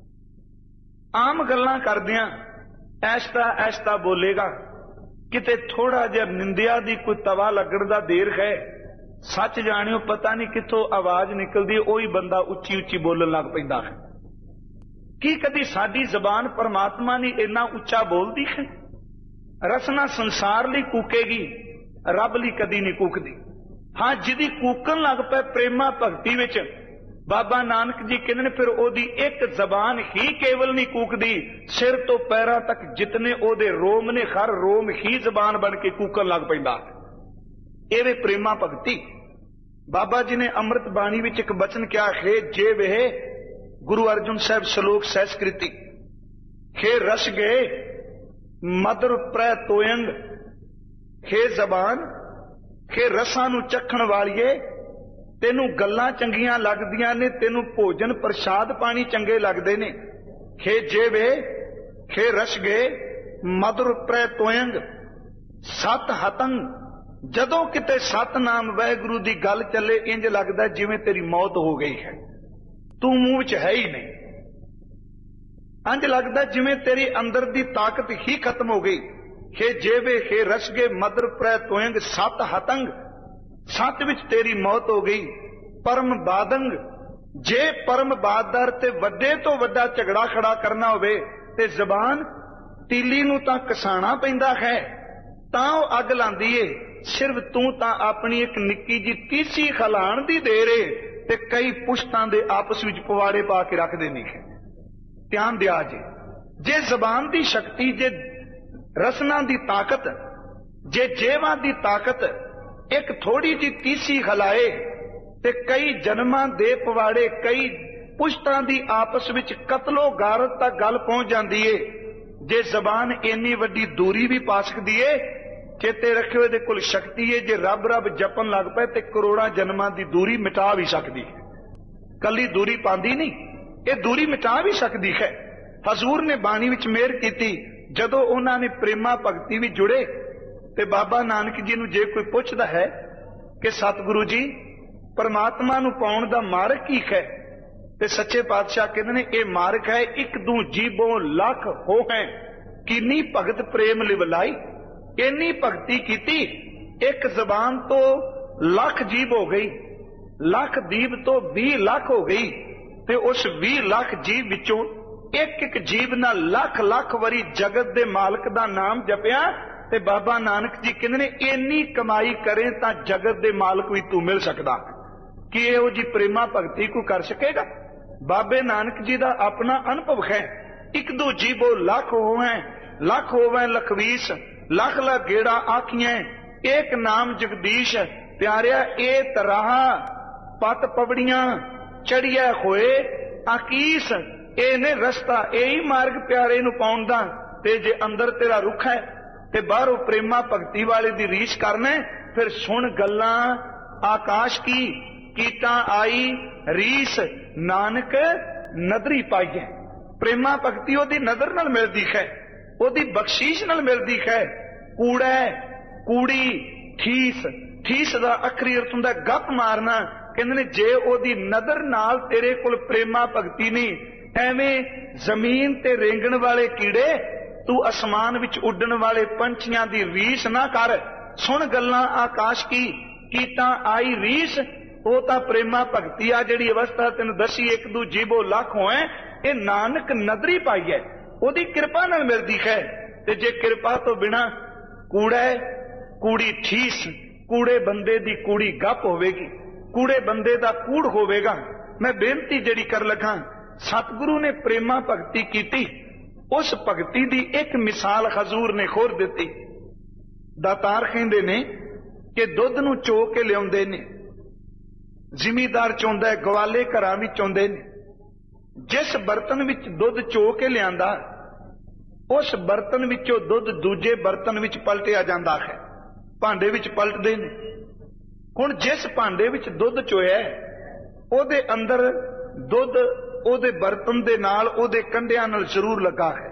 आम गल्लां करदियां ऐसता ऐसता बोलेगा। किते थोड़ा जिहा निंदिया दी कोई तवा लगण दा देर है, सच जाणियो पता नहीं कित्थों आवाज निकलदी ओही बंदा उच्ची उच्ची बोलण लग पैंदा है। की कदी साडी जबान परमात्मा ने इन्ना उच्चा बोलदी है? रसना संसार लई कूकेगी, रब लई कदी नहीं कूकदी। हाँ जिहदी कूकन लग पए प्रेमा भगती विच बाबा नानक जी कहंदे ने फिर ओदी एक जबान ही केवल नहीं कूकदी, सिर तो पैरां तक जितने ओदे रोम ने हर रोम ही जबान बन के कूकन लग पैंदा। एवे प्रेमा भगती। बाबा जी ने अमृत बाणी विच एक बचन क्या है जे वे गुरु अर्जुन साहब श्लोक सहस्कृति हे रस गए मधुर प्रै तोयंग। हे जबान हे रसां नू चखण वालिए तेनू गल्लां चंगियां लगदियां ने, तेनू भोजन प्रसाद पानी चंगे लगदे ने। हे जेवे हे रस गए मधुर प्रै तोयंग सत हतंग। जदों किते सतनाम वाहिगुरू दी गल चले इंज लगदा जिवें तेरी मौत हो गई है, तू मूंह विच है ही नहीं। इंज लगदा जिवें तेरी अंदर दी ताकत ही खत्म हो गई। हे जेवे हे रस गए मधुर प्रै तोयंग सत हतंग। सत विच तेरी मौत हो गई। परम बादंग जे परम बादर ते वड्डे तो वड्डा झगड़ा खड़ा करना होवे ते जबान तीली नू तां कसाणा पैंदा है, तां ओह अग लांदी ए। सिर्फ तू तां अपनी एक निक्की जी तीसी खलाण दी देर ए ते कई पुश्तां दे आपस विच पवाड़े पा के रख देने है। ध्यान दिया जे जे जबान दी शक्ति, जे रसना दी ताकत, जे जेवा दी ताकत एक थोड़ी जी तीसी खलाए ते कई जन्मां दे पवाड़े कई पुश्तां दी आपस विच कतलो गारत तक गल पहुंच जांदी है। जे जबान इन्नी वड्डी दूरी भी पा सकदी है, चेते रखियो दे कोल शक्ति है। जे रब रब जपन लग पए ते करोड़ां जन्मां दी दूरी मिटा भी सकदी है। कली दूरी पांदी नहीं, ये दूरी मिटा भी सकदी है। हजूर ने बाणी विच मेहर कीती, जदों उन्हां ने प्रेमा भगती विच जुड़े ते बाबा नानक जी नूं जे कोई पुछदा है कि सतगुरु जी परमात्मा नूं पाउण दा मार्ग की है, ते सच्चे पातशाह कहंदे ने ये मार्ग है एक दू जीबों लख हो है किन्नी भगत प्रेम लिवलाई। इन्नी भगती कीती एक जबान तो लख जीब हो गई, लख दीब तो भी लख हो गई, ते उस भी लख जीव विचों एक एक जीव ना लख लख वरी जगत दे मालक दा नाम जपिया। ते बाबा नानक जी कहंदे ने इन्नी कमाई करें तां जगत दे मालक भी तू मिल सकदा। कि इहो जी प्रेमा भगती को कर सकेगा? बाबे नानक जी दा अपना अनुभव है। एक दो जीवो लख होवे लख होवे लखवीस, लख लख गेड़ा आखियां एक नाम जगदीश। प्यारिया ए तराह पत पवड़ियां चढ़िया होए आकीस। ए ने रस्ता यही मार्ग प्यारे नूं पाउण दा। ते जे अंदर तेरा रुख है ते बाहरों प्रेमा भगती वाले दी रीस करना। फिर सुन गल्लां आकाश की कीता आई रीस नानक नदरी पाईए। प्रेमा भगती ओदी नदर नाल मिलदी है, ओदी बख्शीश नाल मिलदी है। कूड़ा कूड़ी ठीस, ठीस दा अखरी अर्थ हुंदा गप मारना। कहंदे ने जे ओदी नदर नाल तेरे कोल प्रेमा भगती नहीं, एवें जमीन ते रेंगण वाले कीड़े तू आसमान विच उड्डण वाले पंछियां दी रीस ना कर। सुन गल्लां आकाश की कीता आई रीस। वो तां प्रेमा भगती आ जिहड़ी अवस्था तैनूं दसी एक दू जीबो लाख होए, ये नानक नदरी पाई है, ओदी किरपा नाल मिलदी है। ते जे किरपा तो बिना कूड़ा कूड़ी ठीस, कूड़े बंदे दी कूड़ी गप होवेगी, कूड़े बंदे दा कूड़ होवेगा। मैं बेनती जिहड़ी कर लगा, सतगुरु ने प्रेमा भगती कीती, उस भगती दी एक मिसाल हजूर ने खोर दिती। दातार कहंदे ने कि दुध नूं चो के लियाउंदे ने, जिमीदार चोंदा है, गवाले घरां विच आउंदे ने। जिस बर्तन विच दुध चो के लियांदा, उस बर्तन विचों दुध दूजे बर्तन विच पलटिया जांदा है, भांडे विच पलटदे ने। हुण जिस भांडे विच दुध चोया ओदे अंदर दुध ओदे बर्तन दे नाल ओदे कंढियां नाल जरूर लगा है।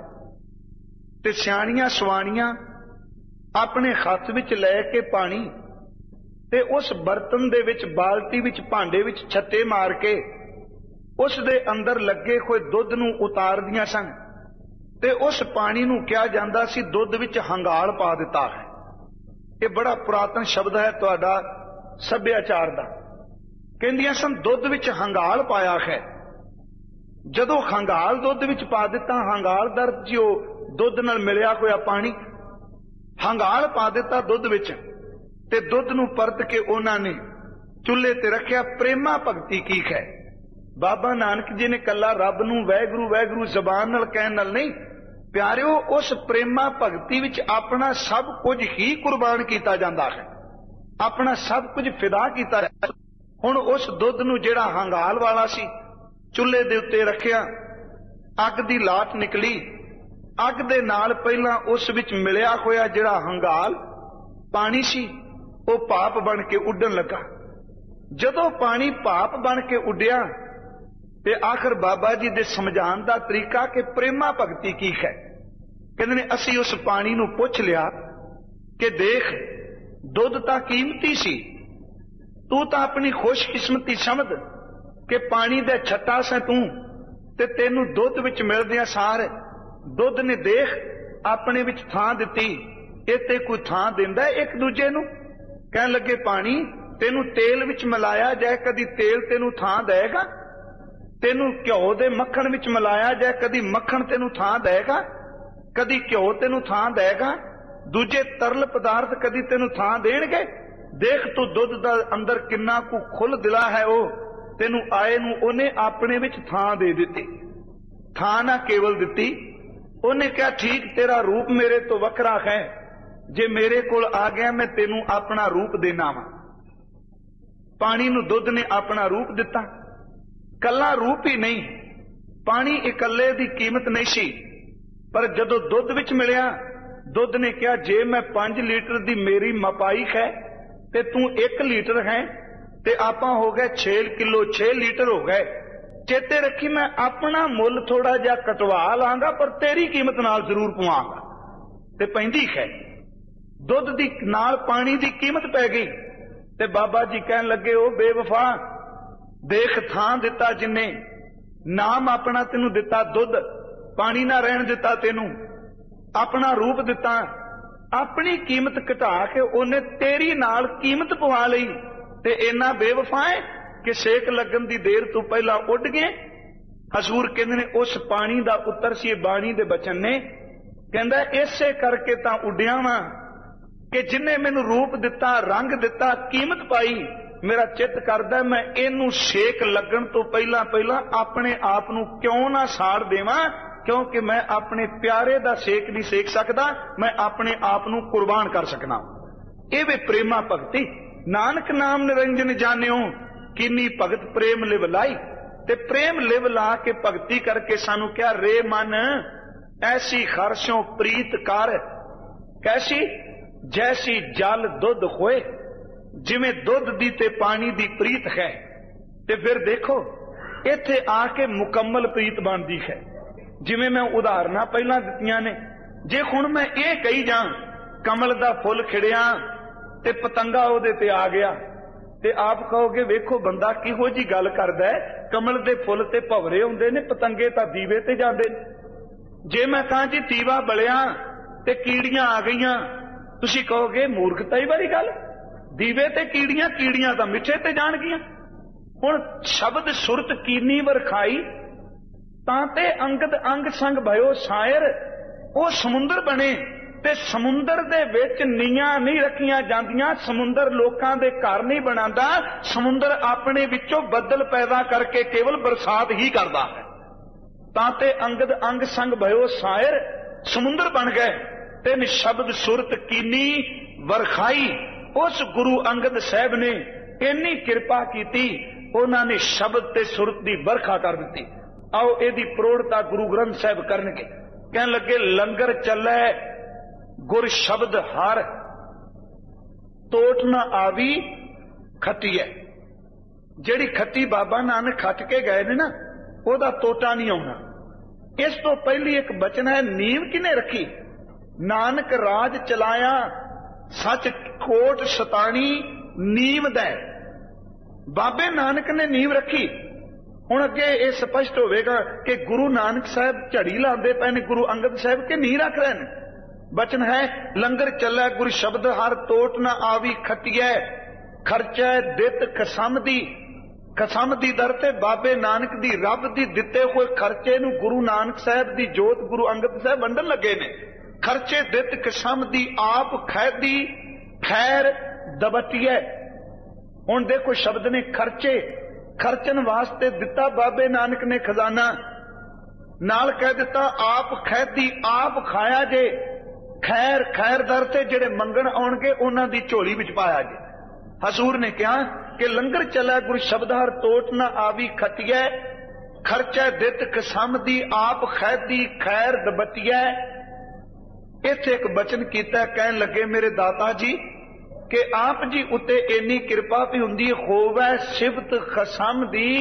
ते सियाणियां सवाणियां अपने हत्थ विच लै के पानी ते उस बर्तन दे विच बाल्टी विच भांडे विच छत्ते मार के उस दे अंदर लगे होए दुध नूं उतार दियां सन। ते उस पानी नूं कहा जांदा सी दुध विच हंगाल पा दिता है। ये बड़ा पुरातन शब्द है तुहाडा सभ्याचार दा। कहंदियां सन दुध विच हंगाल पाया है। जदों हंगाल दुध विच पा दिता, हंगाल दर जो दुध नाल मिलिया होया पानी, हंगाल पा दिता दुध विच, ते दुध नूं परत के उन्हां ने चुल्हे ते रखिया। प्रेमा भगती की है। बाबा नानक जी ने कला रब नूं वैगुरू वैगुरू जबान नाल कहण नाल नहीं, प्यारिओ उस प्रेमा भगती विच अपना सब कुछ ही कुर्बान किया जाता है, अपना सब कुछ फिदा किया। हुण उस दुध नूं जिहड़ा हंगाल वाला सी चुल्हे दे उत्ते रखिया, अग दी लाट निकली, अग दे नाल पहलां उस विच मिलिया होया जिहड़ा हंगाल पानी सी वो भाप बन के उड्डण लगा। जदों पानी भाप बन के उड्डिया ते आखिर बाबा जी दे समझाण दा तरीका कि प्रेमा भगती की है। कहंदे ने असीं उस पानी नूं पुछ लिया कि देख दुध तां कीमती सी, तू तां अपनी खुशकिस्मती समझ कि पानी दे छट्टा से तू ते तैनूं दुध विच मिलदियां सार दुध ने देख अपने विच थां दित्ती, इत्ते कोई थां दिंदा एक दूजे नूं। कहण लगे पानी तैनूं तेल विच मिलाया जाए, कदी तेल तैनूं थां देगा? तेनू घ्यो दे मक्खण विच मिलाया जाए, कदी मक्खण तेनू थां देगा? कदी घ्यो तेनू थां देगा? दूजे तरल पदार्थ कदी तेनू थां देणगे? देख तू दुध दा अंदर किन्ना कु खुल दिला है, वो तेनू आए नू ओने अपने विच थां दे दित्ती। थां ना केवल दित्ती, ओने कहा ठीक तेरा रूप मेरे तो वखरा है, जे मेरे कोल आ गया मैं तेनू अपना रूप देना वा। पानी नू दुध ने अपना रूप दिता। कला रूप ही नहीं, पानी इकल्ले दी कीमत नहीं सी, पर जदों दुध विच मिलिया दुध ने कहा जे मैं पांच लीटर दी मेरी मपाई है ते तू एक लीटर है ते आपां हो गए छे किलो छे लीटर हो गए। चेते रखी मैं अपना मुल थोड़ा जा कटवा लांगा पर तेरी कीमत नाल जरूर पवांगा। ते पैंदी है दुध दी नाल पानी दी कीमत पै गई। ते बाबा जी कहन लगे ओ बेवफा देख थां दिता जिन्ने, नाम अपना तेनू दिता, दुध पानी ना रहन दिता, तेनू अपना रूप दिता, अपनी कीमत घटा के उन्हें तेरी नाल कीमत पवा लई। ते इन्ना बेवफा है कि सेक लगन दी देर तू पहला उड़ गए। हजूर कहंदे ने उस पानी दा उत्तर सी बाणी दे बचन ने, कहंदा इसे करके तां उड्डिया वां कि जिन्ने मैनू रूप दिता, रंग दिता, कीमत पाई, मेरा चित करदा मैं इनू सेक लगन तो पहला पहला अपने आप नू क्यों ना साड़ देवां, क्योंकि मैं अपने प्यारे दा सेक नहीं सेक सकदा, मैं अपने आप नू कुर्बान कर सकना। ये वे प्रेमा भगती। नानक नाम निरंजन जानियो किन्नी भगत प्रेम लिव लाई। ते प्रेम लिव ला के भगती करके सानू क्या रे मन ऐसी खरशों प्रीत कर, कैसी जैसी जल दुध होए, जिवें दुध दी ते पानी दी प्रीत है। ते फिर देखो इत्थे आके मुकम्मल प्रीत बनदी है। जिवें मैं उदाहरणां पहलां दित्तियां ने, जे हुण मैं ये कही जां कमल दा फुल खिड़िया ते पतंगा उहदे ते आ गया, ते आप कहोगे वेखो बंदा किहो जी गल करदा है, कमल दे फुल ते भवरे हुंदे ने, पतंगे तां दीवे ते जांदे ने। जे मैं कहां जी दीवा बलिया ते कीड़ियां आ गईयां, तुसीं कहोगे मूर्खताई वाली गल, दीवे ते कीड़ियां, कीड़ियां तां मिੱਠੇ ते जाणगियां। हुण शब्द सुरत कीनी वरखाई, तां ते अंगद अंग संग भयो सायर। ਉਹ ਸਮੁੰਦਰ ਬਣੇ ਤੇ ਸਮੁੰਦਰ ਦੇ ਵਿੱਚ ਨੀਆਂ ਨਹੀਂ ਰੱਖੀਆਂ ਜਾਂਦੀਆਂ, ਸਮੁੰਦਰ ਲੋਕਾਂ ਦੇ ਘਰ ਨਹੀਂ ਬਣਾਉਂਦਾ, ਸਮੁੰਦਰ ਆਪਣੇ ਵਿੱਚੋਂ ਬੱਦਲ ਪੈਦਾ ਕਰਕੇ ਕੇਵਲ ਬਰਸਾਤ ਹੀ ਕਰਦਾ ਹੈ। ਤਾਂ ਤੇ ਅੰਗਦ ਅੰਗ ਸੰਗ भयो ਸਾਇਰ, ਸਮੁੰਦਰ ਬਣ ਗਏ। ਤਿੰਨ ਸ਼ਬਦ ਸੁਰਤ ਕੀਨੀ ਵਰਖਾਈ, ਉਸ ਗੁਰੂ ਅੰਗਦ ਸਾਹਿਬ ਨੇ ਇੰਨੀ ਕਿਰਪਾ ਕੀਤੀ, ਉਹਨਾਂ ਨੇ ਸ਼ਬਦ ਤੇ ਸੁਰਤ ਦੀ ਵਰਖਾ ਕਰ ਦਿੱਤੀ। आओ ਇਹਦੀ ਪ੍ਰੋੜਤਾ ਗੁਰੂ ਗ੍ਰੰਥ ਸਾਹਿਬ ਕਰਨਗੇ। ਕਹਿਣ ਲੱਗੇ ਲੰਗਰ ਚੱਲੇ ਗੁਰ ਸ਼ਬਦ ਹਰ, ਤੋਟ ਨਾ ਆਵੀ ਖੱਟੀਐ। ਜਿਹੜੀ ਖੱਟੀ ਬਾਬਾ ਨਾਨਕ ਖੱਟ ਕੇ ਗਏ ਨੇ ਨਾ, ਉਹਦਾ ਤੋਟਾ ਨਹੀਂ ਆਉਣਾ। ਇਸ ਤੋਂ ਪਹਿਲੀ ਇੱਕ ਬਚਨ ਹੈ, ਨੀਂਵ ਕਿਨੇ ਰੱਖੀ? ਨਾਨਕ ਰਾਜ ਚਲਾਇਆ ਸੱਚ ਕੋਟ ਸਤਾਣੀ ਨੀਂਵ ਦਾ। ਬਾਬੇ ਨਾਨਕ ਨੇ ਨੀਂਵ ਰੱਖੀ। ਹੁਣ ਅੱਗੇ ਇਹ ਸਪਸ਼ਟ ਹੋਵੇਗਾ ਕਿ ਗੁਰੂ ਨਾਨਕ ਸਾਹਿਬ ਝੜੀ ਲਾਉਂਦੇ ਪਏ ਨੇ ਗੁਰੂ ਅੰਗਦ ਸਾਹਿਬ ਕੇ ਨਹੀਂ ਰੱਖ ਰਹੇ ਨੇ। ਬਚਨ ਹੈ ਲੰਗਰ ਚੱਲੇ ਗੁਰ ਸ਼ਬਦ ਹਰ, ਤੋਟ ਨਾ ਆਵੀ ਖੱਟੀਐ। ਖਰਚੈ ਦਿੱਤ ਖਸਮ ਦੀ, ਖਸਮ ਦੀ ਦਰ ਤੇ ਬਾਬੇ ਨਾਨਕ ਦੀ ਰੱਬ ਦੀ ਦਿੱਤੇ ਹੋਏ ਖਰਚੇ ਨੂੰ ਗੁਰੂ ਨਾਨਕ ਸਾਹਿਬ ਦੀ ਜੋਤ ਗੁਰੂ ਅੰਗਦ ਸਾਹਿਬ ਵੰਡਣ ਲੱਗੇ ਨੇ। ਖਰਚੇ ਦਿੱਤ ਖਸਮ ਦੀ ਆਪ ਖੈਦੀ ਖੈਰ ਦਬਟੀਐ। ਹੁਣ ਦੇਖੋ ਸ਼ਬਦ ਨੇ ਖਰਚੇ, ਖਰਚਣ ਵਾਸਤੇ ਦਿੱਤਾ ਬਾਬੇ ਨਾਨਕ ਨੇ ਖਜ਼ਾਨਾ, ਨਾਲ ਕਹਿ ਦਿੱਤਾ ਆਪ ਖੈਦੀ ਆਪ ਖਾਇਆ ਜੇ। ਖੈਰ ਖੈਰ ਦਰ ਤੇ ਜਿਹੜੇ ਮੰਗਣ ਆਉਣਗੇ ਉਹਨਾਂ ਦੀ ਝੋਲੀ ਵਿੱਚ ਪਾਇਆ ਜੇ। ਹਜ਼ੂਰ ਨੇ ਕਿਹਾ ਕਿ ਲੰਗਰ ਚੱਲਿਆ ਗੁਰ ਸ਼ਬਦ ਹਰ, ਤੋਟ ਨਾ ਆਵੀ ਖੱਟੀਐ। ਖਰਚਾ ਦਿੱਤ ਕਿਸਮ ਦੀ ਆਪ ਖੈਦੀ ਖੈਰ ਦਬਟੀਐ। ਇੱਥੇ ਇੱਕ ਬਚਨ ਕੀਤਾ, ਕਹਿਣ ਲੱਗੇ ਮੇਰੇ ਦਾਤਾ ਜੀ ਕਿ ਆਪ ਜੀ ਉੱਤੇ ਇੰਨੀ ਕਿਰਪਾ ਵੀ ਹੁੰਦੀ ਹੋਵੇ ਸਿਫਤ ਖਸਮ ਦੀ,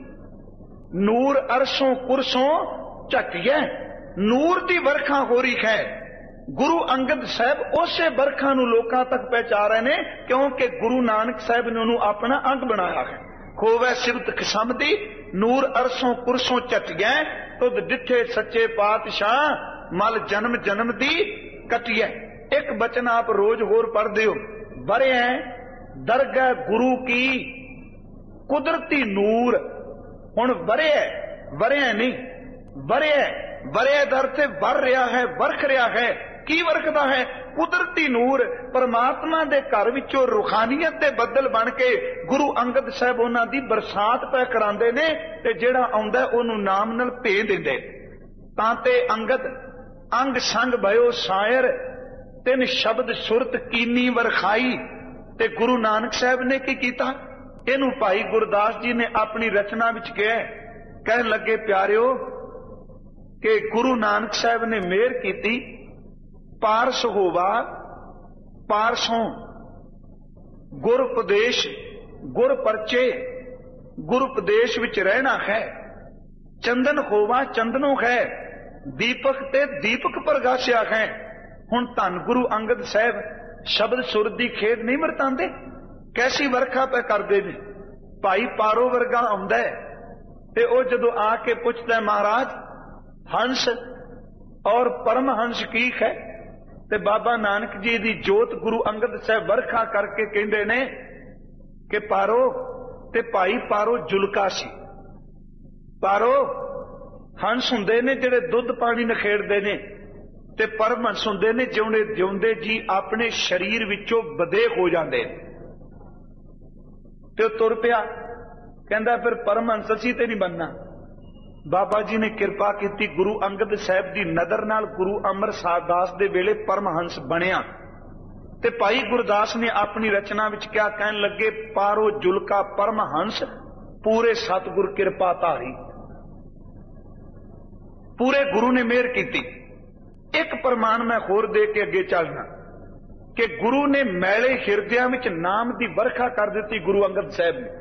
ਨੂਰ ਅਰਸ਼ੋਂ ਕੁਰਸੋਂ ਝਟੀਐ। ਨੂਰ ਦੀ ਵਰਖਾ ਹੋ ਰਹੀ ਹੈ। ਗੁਰੂ ਅੰਗਦ ਸਾਹਿਬ ਉਸੇ ਵਰਖਾ ਨੂੰ ਲੋਕਾਂ ਤੱਕ ਪਹੁੰਚਾ ਰਹੇ ਨੇ, ਕਿਉਂਕਿ ਗੁਰੂ ਨਾਨਕ ਸਾਹਿਬ ਨੇ ਉਹਨੂੰ ਆਪਣਾ ਅੰਗ ਬਣਾਇਆ ਹੈ। ਹੋਵੇ ਸਿਫਤ ਖਸਮ ਦੀ, ਨੂਰ ਅਰਸ਼ੋਂ ਕੁਰਸੋਂ ਝਟੀਐ। ਤੁਧ ਡਿੱਠੇ ਸੱਚੇ ਪਾਤਸ਼ਾਹ ਮਲ ਜਨਮ ਜਨਮ ਦੀ ਕਟੀਐ। ਇੱਕ ਬਚਨ ਆਪ ਰੋਜ਼ ਹੋਰ ਪੜ੍ਹਦੇ ਹੋ, ਵਰਿਆ ਦਰਗਾਹ ਗੁਰੂ ਕੀ ਕੁਦਰਤੀ ਨੂਰ। ਹੁਣ ਵਰਿਆ ਵਰਿਆ ਨਹੀਂ, ਵਰਿਆ ਵਰਿਆ ਦਰ ਤੇ ਵਰ ਰਿਹਾ ਹੈ, ਵਰਖ ਰਿਹਾ ਹੈ। ਕੀ ਵਰਖਦਾ ਹੈ? ਕੁਦਰਤੀ ਨੂਰ। ਪਰਮਾਤਮਾ ਦੇ ਘਰ ਵਿੱਚੋਂ ਰੂਹਾਨੀਅਤ ਦੇ ਬੱਦਲ ਬਣ ਕੇ ਗੁਰੂ ਅੰਗਦ ਸਾਹਿਬ ਉਹਨਾਂ ਦੀ ਬਰਸਾਤ ਪੈ ਕਰਾਉਂਦੇ ਨੇ, ਤੇ ਜਿਹੜਾ ਆਉਂਦਾ ਉਹਨੂੰ ਨਾਮ ਨਾਲ ਭੇਜ ਦਿੰਦੇ। ਤਾਂ ਤੇ ਅੰਗਦ ਅੰਗ ਸੰਗ भयो ਸਾਇਰ, ਤਿੰਨ ਸ਼ਬਦ ਸੁਰਤ ਕੀਨੀ ਵਰਖਾਈ। ਤੇ ਗੁਰੂ ਨਾਨਕ ਸਾਹਿਬ ਨੇ ਕੀ ਕੀਤਾ? ਇਹਨੂੰ ਭਾਈ ਗੁਰਦਾਸ ਜੀ ਨੇ ਆਪਣੀ ਰਚਨਾ ਵਿੱਚ ਕਿਹਾ। ਕਹਿਣ ਲੱਗੇ ਪਿਆਰਿਓ ਕਿ ਗੁਰੂ ਨਾਨਕ ਸਾਹਿਬ ਨੇ ਮਿਹਰ ਕੀਤੀ, ਪਾਰਸ ਹੋਵਾ ਪਾਰਸੋਂ ਗੁਰ ਉਪਦੇਸ਼ ਗੁਰ ਪਰਚੇ, ਗੁਰ ਉਪਦੇਸ਼ ਵਿੱਚ ਰਹਿਣਾ ਹੈ। ਚੰਦਨ ਹੋਵਾ ਚੰਦਨੋਂ ਹੈ, ਦੀਪਕ ਤੇ ਦੀਪਕ ਪ੍ਰਗਾਸਿਆ ਹੈ। ਹੁਣ ਧੰਨ ਗੁਰੂ ਅੰਗਦ ਸਾਹਿਬ ਸ਼ਬਦ ਸੁਰ ਦੀ ਖੇਡ ਨਹੀਂ ਵਰਤਾਂਦੇ, ਕੈਸੀ ਵਰਖਾ ਪੈ ਕਰਦੇ ਨੇ। ਭਾਈ ਪਾਰੋ ਵਰਗਾ ਆਉਂਦਾ ਤੇ ਉਹ ਜਦੋਂ ਆ ਕੇ ਪੁੱਛਦਾ ਮਹਾਰਾਜ ਹੰਸ ਔਰ ਪਰਮਹੰਸ ਕੀ ਹੈ, ਤੇ ਬਾਬਾ ਨਾਨਕ ਜੀ ਦੀ ਜੋਤ ਗੁਰੂ ਅੰਗਦ ਸਾਹਿਬ ਵਰਖਾ ਕਰਕੇ ਕਹਿੰਦੇ ਨੇ ਕਿ ਪਾਰੋ ਤੇ ਭਾਈ ਪਾਰੋ ਜੁਲਕਾ ਸੀ। ਪਾਰੋ ਹੰਸ ਹੁੰਦੇ ਨੇ ਜਿਹੜੇ ਦੁੱਧ ਪਾਣੀ ਨਖੇੜਦੇ ਨੇ, ਤੇ ਪਰਮਹੰਸ ਹੁੰਦੇ ਨੇ ਜਿਉਂਦੇ ਜਿਉਂਦੇ ਜੀ ਆਪਣੇ ਸਰੀਰ ਵਿੱਚੋਂ ਬਦੇ ਹੋ ਜਾਂਦੇ ਨੇ। ਤੇ ਉਹ ਤੁਰ ਪਿਆ, ਕਹਿੰਦਾ ਫਿਰ ਪਰਮਹੰਸ ਅਸੀਂ ਤੇ ਨਹੀਂ ਬਣਨਾ। ਬਾਬਾ ਜੀ ਨੇ ਕਿਰਪਾ ਕੀਤੀ, ਗੁਰੂ ਅੰਗਦ ਸਾਹਿਬ ਦੀ ਨਜ਼ਰ ਨਾਲ ਗੁਰੂ ਅਮਰਦਾਸ ਦਾਸ ਦੇ ਵੇਲੇ ਪਰਮਹੰਸ ਬਣਿਆ। ਤੇ ਭਾਈ ਗੁਰਦਾਸ ਨੇ ਆਪਣੀ ਰਚਨਾ ਵਿੱਚ ਕਿਹਾ, ਕਹਿਣ ਲੱਗੇ ਪਾਰੋ ਜੁਲਕਾ ਪਰਮਹੰਸ ਪੂਰੇ ਸਤਿਗੁਰ ਕਿਰਪਾ ਧਾਰੀ। ਪੂਰੇ ਗੁਰੂ ਨੇ ਮਿਹਰ ਕੀਤੀ। एक प्रमाण मैं होर दे के अगे चलना कि गुरु ने मैले हिरदियां विच नाम की वर्खा कर दी गुरु अंगद साहब ने।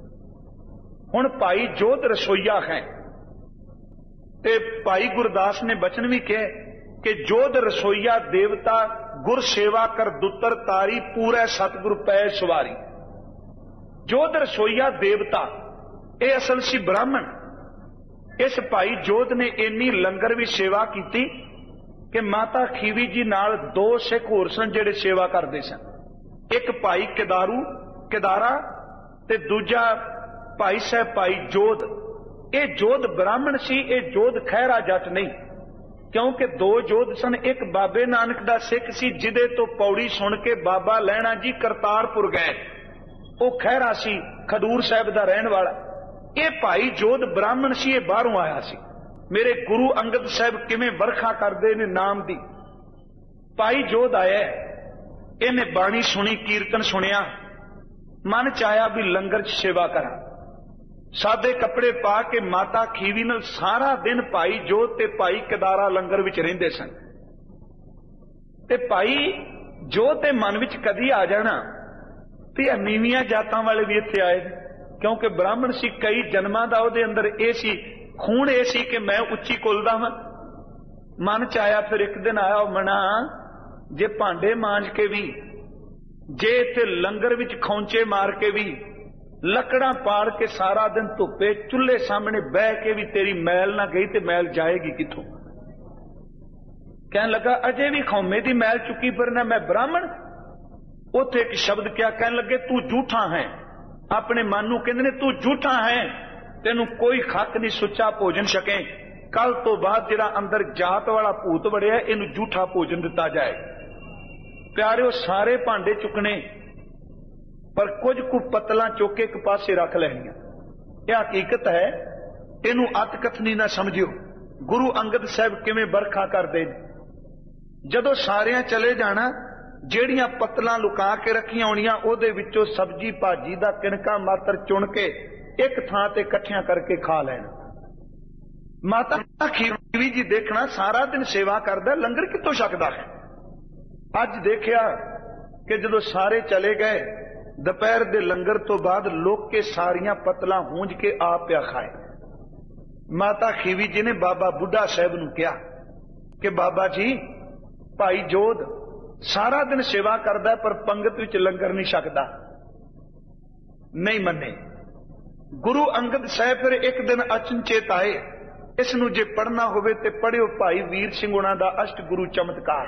हुण भाई जोध रसोईया है ते भाई गुरदास ने बचन भी कहे कि जोध रसोईया देवता गुर सेवा कर दुतर तारी पूरे सतगुरु पै सवारी। जोध रसोईया देवता ये असल सी ब्राह्मण। इस भाई जोध ने इन्नी लंगर भी सेवा की कि माता खीवी जी नाल दो सिख होर सन जिहड़े सेवा करते सन। एक भाई केदारू केदारा ते दूजा भाई साहब भाई जोध। ये जोध ब्राह्मण सी, ये जोध खैरा जट नहीं, क्योंकि दो जोध सन। एक बाबे नानक दा सिख सी जिदे तो पौड़ी सुन के बाबा लैणा जी करतारपुर गए, वो खैरा सी खडूर साहब दा रहन वाला। ये भाई जोध ब्राह्मण सी, ये बाहरों आया सी। मेरे गुरु अंगद साहब किवें वर्खा करते ने नाम दी। भाई जोध आया, इन्हें बाणी सुनी, कीर्तन सुनिया, मन च आया भी लंगर च सेवा करा। सादे कपड़े पा के माता खीवी नाल सारा दिन भाई जोध ते भाई केदारा लंगर विच रहिंदे सन। ते भाई जोध ते मन विच कदी आ जाना भी नीवियां जातां वाले भी इत्थे आए, क्योंकि ब्राह्मण सी, कई जन्मां दा उहदे अंदर ए सी खून ए सी कि मैं उच्ची कुल दा हां। मन च आया, फिर एक दिन आया मना जे भांडे मांज के भी, जे इत्थे लंगर विच खौंचे मार के भी, लकड़ा पाड़ के सारा दिन धुप्पे चुल्हे सामने बह के भी तेरी मैल ना गई ते मैल जाएगी किथों। कहन लगा अजे भी खौमे दी मैल चुकी फिरना, मैं ब्राह्मण। उथे एक शब्द क्या कहन लगे, तू झूठा है। अपने मन नूं कहंदे ने तू झूठा है, तेनू कोई खत नहीं सुच्चा भोजन छके। कल तो बाद जिहड़ा अंदर जात वाला भूत वड़िया इनू झूठा भोजन दिता जाए। प्यारिओ सारे भांडे चुकने पर कुछ कु पतला चुक के एक पासे रख लैनियां। यह हकीकत है, इनू अत कथनी ना समझियो। गुरु अंगद साहब किवें बरखा करदे ने। जदों सारियां चले जाना, ਜਿਹੜੀਆਂ पतलां लुका के रखियां होणियां ਉਹਦੇ ਵਿੱਚੋਂ सब्जी भाजी ਦਾ किणका मात्र चुन के एक थां ते इकट्ठियां करके खा लेना। माता खीवी जी देखना सारा दिन सेवा करदा, लंगर कितों छकदा है। अज देखिया कि जदों सारे चले गए, दोपहर दे लंगर तो बाद लोग के सारियां पतलां हूंज के आप पिया खाए। माता खीवी जी ने बाबा बुढ़ा साहब नूं कहा कि बाबा जी भाई जोध सारा दिन सेवा करदा पर पंगत विच लंगर नहीं छकदा। नहीं मन्ने। गुरु अंगद साहब फिर एक दिन अचनचेत आए, इसनूं जे पढ़ना होवे ते पढ़ियो भाई वीर सिंह उन्हां दा अष्ट गुरु चमत्कार।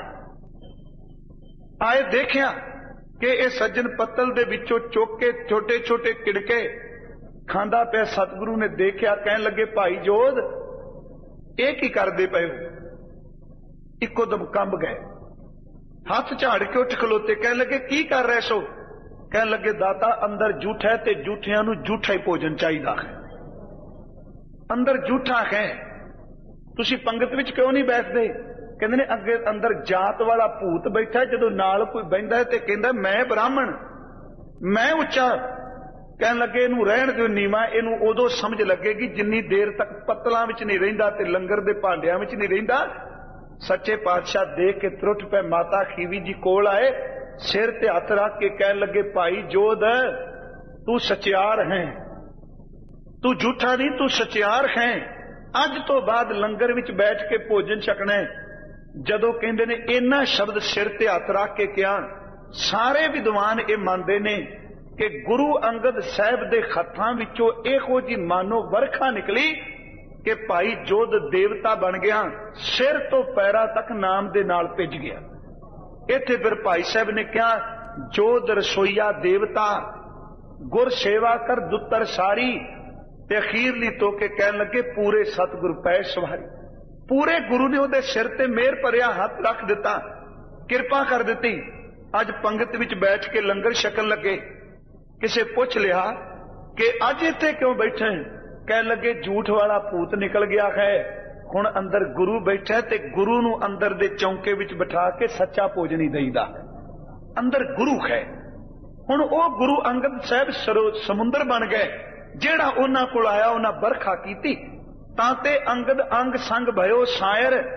आए देखिया कि यह सज्जन पत्तल दे विचों चुक के छोटे छोटे किड़के खांदा पिया। सतगुरु ने देखिया, कहन लगे भाई जोध ये की करदे पए हो। इको दम कंब गए, हाथ झाड़ के उठ खलोते, कहने लगे की कर रहे सो। कहने लगे दाता अंदर झूठा है ते झूठियां नूं झूठा ही भोजन चाहिदा है। अंदर झूठा है, तुसी पंगत विच क्यों नहीं बैठदे। कहंदे ने अगे अंदर जात वाला भूत बैठा है, जदों नाल कोई बहिंदा है ते कहंदा मैं ब्राह्मण मैं उच्चा। कहने लगे इनू रहण दिओ नीवा, इनू उदों समझ लगेगी जिन्नी देर तक पत्तलां विच नहीं रहिंदा ते लंगर दे भांडियां विच नहीं रहिंदा। सच्चे पातशाह देख के त्रुट पे माता खीवी जी कोल आए, सिर ते हथ रख के कहन लगे भाई जोध तू सचियार है, तू झूठा नहीं, तू सचियार है। अज तो बाद लंगर विच बैठ के भोजन छकना है। जदों कहंदे ने इन्ना शब्द सिर ते हथ रख के कहा, सारे विद्वान ये मानते ने कि गुरु अंगद साहब दे खत्तां विचों इहो जी मानो वर्खा निकली कि भाई जोध देवता बन गया, सिर तो पैरा तक नाम दे नाल भिज गया। इत्थे फिर भाई साहब ने कहा जोध रसोईया देवता गुर सेवा कर दुतर सारी, ते अखीरली तो के कहन लगे पूरे सतगुरु पै सवारी। पूरे गुरु ने उहदे सिर ते मेहर भरिया हथ रख दिता, किरपा कर दी। अज पंगत विच बैठ के लंगर छकन लगे। किसे पुछ लिया कि अज इत्थे क्यों बैठे। कहन लगे झूठ वाला भूत निकल गया है, हुण अंदर गुरु बैठा ते गुरु नूं अंदर दे चौंके विच बिठा के सच्चा भोजन ही दईदा। अंदर गुरु है। हुण ओह गुरु अंगद साहब समुंदर बन गए, जेड़ा उन्हां कोल आया उन्हां बरखा कीती। तां ते अंगद अंग संग भयो शायर,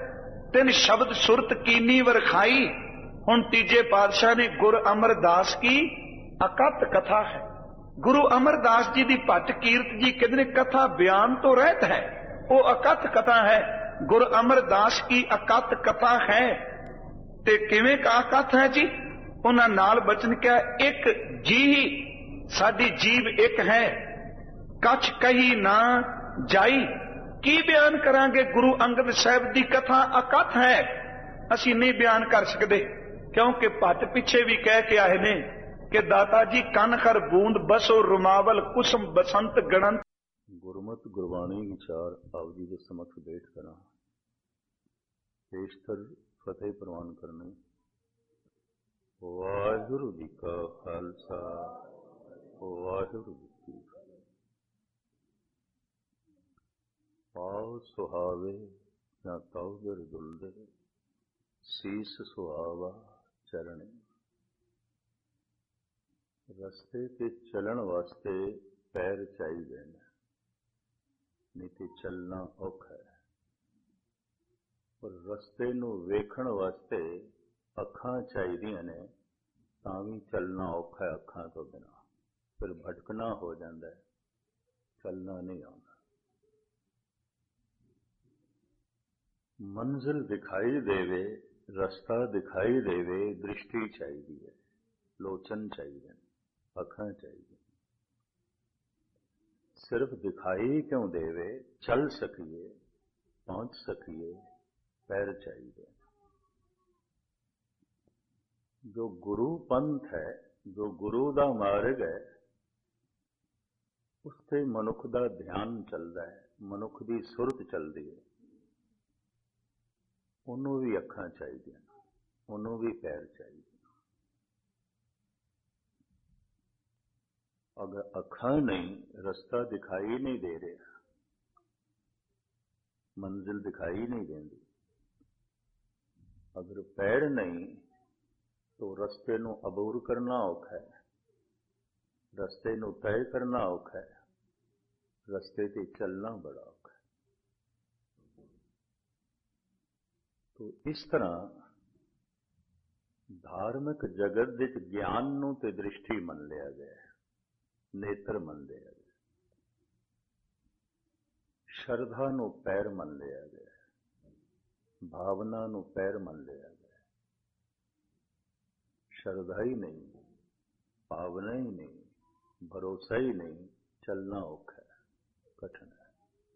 ਤਿੰਨ ਸ਼ਬਦ ਸੁਰਤ ਕੀਨੀ ਵਰਖਾਈ। ਹੁਣ ਤੀਜੇ ਪਾਤਸ਼ਾਹ ਨੇ ਗੁਰ ਅਮਰਦਾਸ ਕੀ ਅਕਤ ਕਥਾ ਹੈ। ਗੁਰੂ ਅਮਰਦਾਸ ਜੀ ਦੀ ਭੱਟ ਕੀਰਤ ਜੀ ਕਹਿੰਦੇ ਨੇ ਕਥਾ ਬਿਆਨ ਤੋਂ ਰਹਿਤ ਹੈ, ਉਹ ਅਕਥ ਕਥਾ ਹੈ। ਗੁਰ ਅਮਰਦਾਸ ਕੀ ਅਕਥ ਕਥਾ ਹੈ। ਤੇ ਕਿਵੇਂ ਕਾ ਅਕਥ ਹੈ ਜੀ? ਉਹਨਾਂ ਨਾਲ ਬਚਨ ਕਿਹਾ, ਇੱਕ ਜੀ ਸਾਡੀ ਜੀਵ ਇੱਕ ਹੈ, ਕੱਛ ਕਹੀ ਨਾ ਜਾਈ। ਕੀ ਬਿਆਨ ਕਰਾਂਗੇ? ਗੁਰੂ ਅੰਗਦ ਸਾਹਿਬ ਦੀ ਕਥਾ ਅਕਥ ਹੈ, ਅਸੀਂ ਨਹੀਂ ਬਿਆਨ ਕਰ ਸਕਦੇ। ਕਿਉਂਕਿ ਭੱਟ ਪਿੱਛੇ ਵੀ ਕਹਿ ਕੇ ਆਏ ਨੇ ਕਿ ਦਾਤਾ ਜੀ ਕੰਨ ਖਰ ਬੂੰਦ ਬਸੋ ਰੁਮਾਵਲ ਕੁਸਮ ਬਸੰਤ ਗਣੰਤ। ਗੁਰਮਤਿ ਗੁਰਬਾਣੀ ਵਿਚਾਰ ਆਪ ਜੀ ਦੇ ਸਮਕਸ਼ ਬੈਠ ਕਰਾਂ, ਪੇਸ਼ਤਰ ਫਤਿਹ ਪ੍ਰਵਾਨ ਕਰਨੇ। ਵਾਹਿਗੁਰੂ ਜੀ ਕਾ ਖਾਲਸਾ, ਵਾਹਿਗੁਰੂ ਜੀ ਕੀ ਫਤਿਹ। ਪਾਉ ਸੁਹਾਵੇ ਜਾਂ ਤਾਉ ਦਰ ਦੁਲਦੇ, ਸੀਸ ਸੁਹਾਵਾ ਚਰਣੇ। ਰਸਤੇ ਤੇ ਚੱਲਣ ਵਾਸਤੇ ਪੈਰ ਚਾਹੀਦੇ ਨੇ, ਨਹੀਂ ਤੇ ਚੱਲਣਾ ਔਖਾ ਹੈ। ਪਰ ਰਸਤੇ ਨੂੰ ਵੇਖਣ ਵਾਸਤੇ ਅੱਖਾਂ ਚਾਹੀਦੀਆਂ ਨੇ, ਤਾਂ ਵੀ ਚੱਲਣਾ ਔਖਾ ਹੈ ਅੱਖਾਂ ਤੋਂ ਬਿਨਾਂ। ਫਿਰ ਭਟਕਣਾ ਹੋ ਜਾਂਦਾ ਹੈ, ਚੱਲਣਾ ਨਹੀਂ ਆਉਂਦਾ। ਮੰਜ਼ਿਲ ਦਿਖਾਈ ਦੇਵੇ, ਰਸਤਾ ਦਿਖਾਈ ਦੇਵੇ, ਦ੍ਰਿਸ਼ਟੀ ਚਾਹੀਦੀ ਹੈ, ਲੋਚਨ ਚਾਹੀਦੇ ਨੇ, ਅੱਖਾਂ ਚਾਹੀਦੀਆਂ। ਸਿਰਫ ਦਿਖਾਈ ਕਿਉਂ ਦੇਵੇ? ਚੱਲ ਸਕੀਏ, ਪਹੁੰਚ ਸਕੀਏ, ਪੈਰ ਚਾਹੀਦੇ। ਜੋ ਗੁਰੂ ਪੰਥ ਹੈ, ਜੋ ਗੁਰੂ ਦਾ ਮਾਰਗ ਹੈ, ਉਸ ਤੇ ਮਨੁੱਖ ਦਾ ਧਿਆਨ ਚੱਲਦਾ ਹੈ, ਮਨੁੱਖ ਦੀ ਸੁਰਤ ਚੱਲਦੀ ਹੈ। ਉਹਨੂੰ ਵੀ ਅੱਖਾਂ ਚਾਹੀਦੀਆਂ, ਉਹਨੂੰ ਵੀ ਪੈਰ ਚਾਹੀਦੇ। ਅਗਰ ਅੱਖਾਂ ਨਹੀਂ, ਰਸਤਾ ਦਿਖਾਈ ਨਹੀਂ ਦੇ ਰਿਹਾ, ਮੰਜ਼ਿਲ ਦਿਖਾਈ ਨਹੀਂ ਦਿੰਦੀ। ਅਗਰ ਪੈਰ ਨਹੀਂ तो रस्ते ਨੂੰ ਅਬੂਰ ਕਰਨਾ ਔਖਾ ਹੈ, ਰਸਤੇ ਨੂੰ ਤੈਅ ਕਰਨਾ ਔਖਾ ਹੈ, ਰਸਤੇ ਤੇ ਚੱਲਣਾ ਬੜਾ ਔਖਾ ਹੈ। ਤੋ ਇਸ ਤਰ੍ਹਾਂ ਧਾਰਮਿਕ ਜਗਤ ਵਿੱਚ ਗਿਆਨ ਨੂੰ ਤੇ ਦ੍ਰਿਸ਼ਟੀ ਮੰਨ ਲਿਆ ਗਿਆ ਹੈ, ਨੇਤਰ ਮੰਨ ਲਿਆ ਗਿਆ, ਸ਼ਰਧਾ ਨੂੰ ਪੈਰ ਮੰਨ ਲਿਆ ਗਿਆ, ਭਾਵਨਾ ਨੂੰ ਪੈਰ ਮੰਨ ਲਿਆ ਗਿਆ। ਸ਼ਰਧਾ ਹੀ ਨਹੀਂ, ਭਾਵਨਾ ਹੀ ਨਹੀਂ, ਭਰੋਸਾ ਹੀ ਨਹੀਂ, ਚੱਲਣਾ ਔਖਾ ਹੈ, ਕਠਿਨ ਹੈ।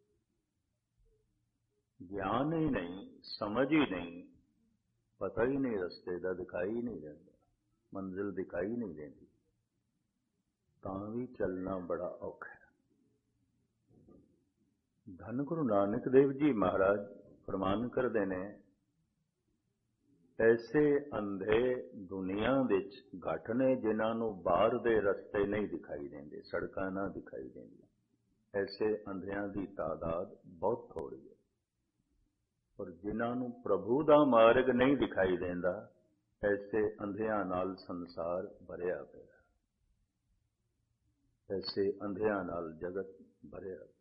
ਗਿਆਨ ਹੀ ਨਹੀਂ, ਸਮਝ ਹੀ ਨਹੀਂ, ਪਤਾ ਹੀ ਨਹੀਂ ਰਸਤੇ ਦਾ, ਦਿਖਾਈ ਨਹੀਂ ਦਿੰਦਾ, ਮੰਜ਼ਿਲ ਦਿਖਾਈ ਨਹੀਂ ਦਿੰਦੀ, ਤਾਂ ਵੀ ਚੱਲਣਾ ਬੜਾ ਔਖਾ ਹੈ। ਧੰਨ ਗੁਰੂ ਨਾਨਕ ਦੇਵ ਜੀ ਮਹਾਰਾਜ ਫਰਮਾਨ ਕਰਦੇ ਨੇ, ਐਸੇ ਅੰਧੇ ਦੁਨੀਆ ਵਿੱਚ ਘੱਟ ਨੇ ਜਿਨ੍ਹਾਂ ਨੂੰ ਬਾਹਰ ਦੇ ਰਸਤੇ ਨਹੀਂ ਦਿਖਾਈ ਦਿੰਦੇ, ਸੜਕਾਂ ਨਾ ਦਿਖਾਈ ਦਿੰਦੀਆਂ। ਐਸੇ ਅੰਧਿਆਂ ਦੀ ਤਾਦਾਦ ਬਹੁਤ ਥੋੜੀ ਹੈ। ਪਰ ਜਿਨ੍ਹਾਂ ਨੂੰ ਪ੍ਰਭੂ ਦਾ ਮਾਰਗ ਨਹੀਂ ਦਿਖਾਈ ਦਿੰਦਾ, ਐਸੇ ਅੰਧਿਆਂ ਨਾਲ ਸੰਸਾਰ ਭਰਿਆ ਪਿਆ, ਐਸੇ ਅੰਧਿਆਂ ਨਾਲ ਜਗਤ ਭਰਿਆ ਪਿਆ।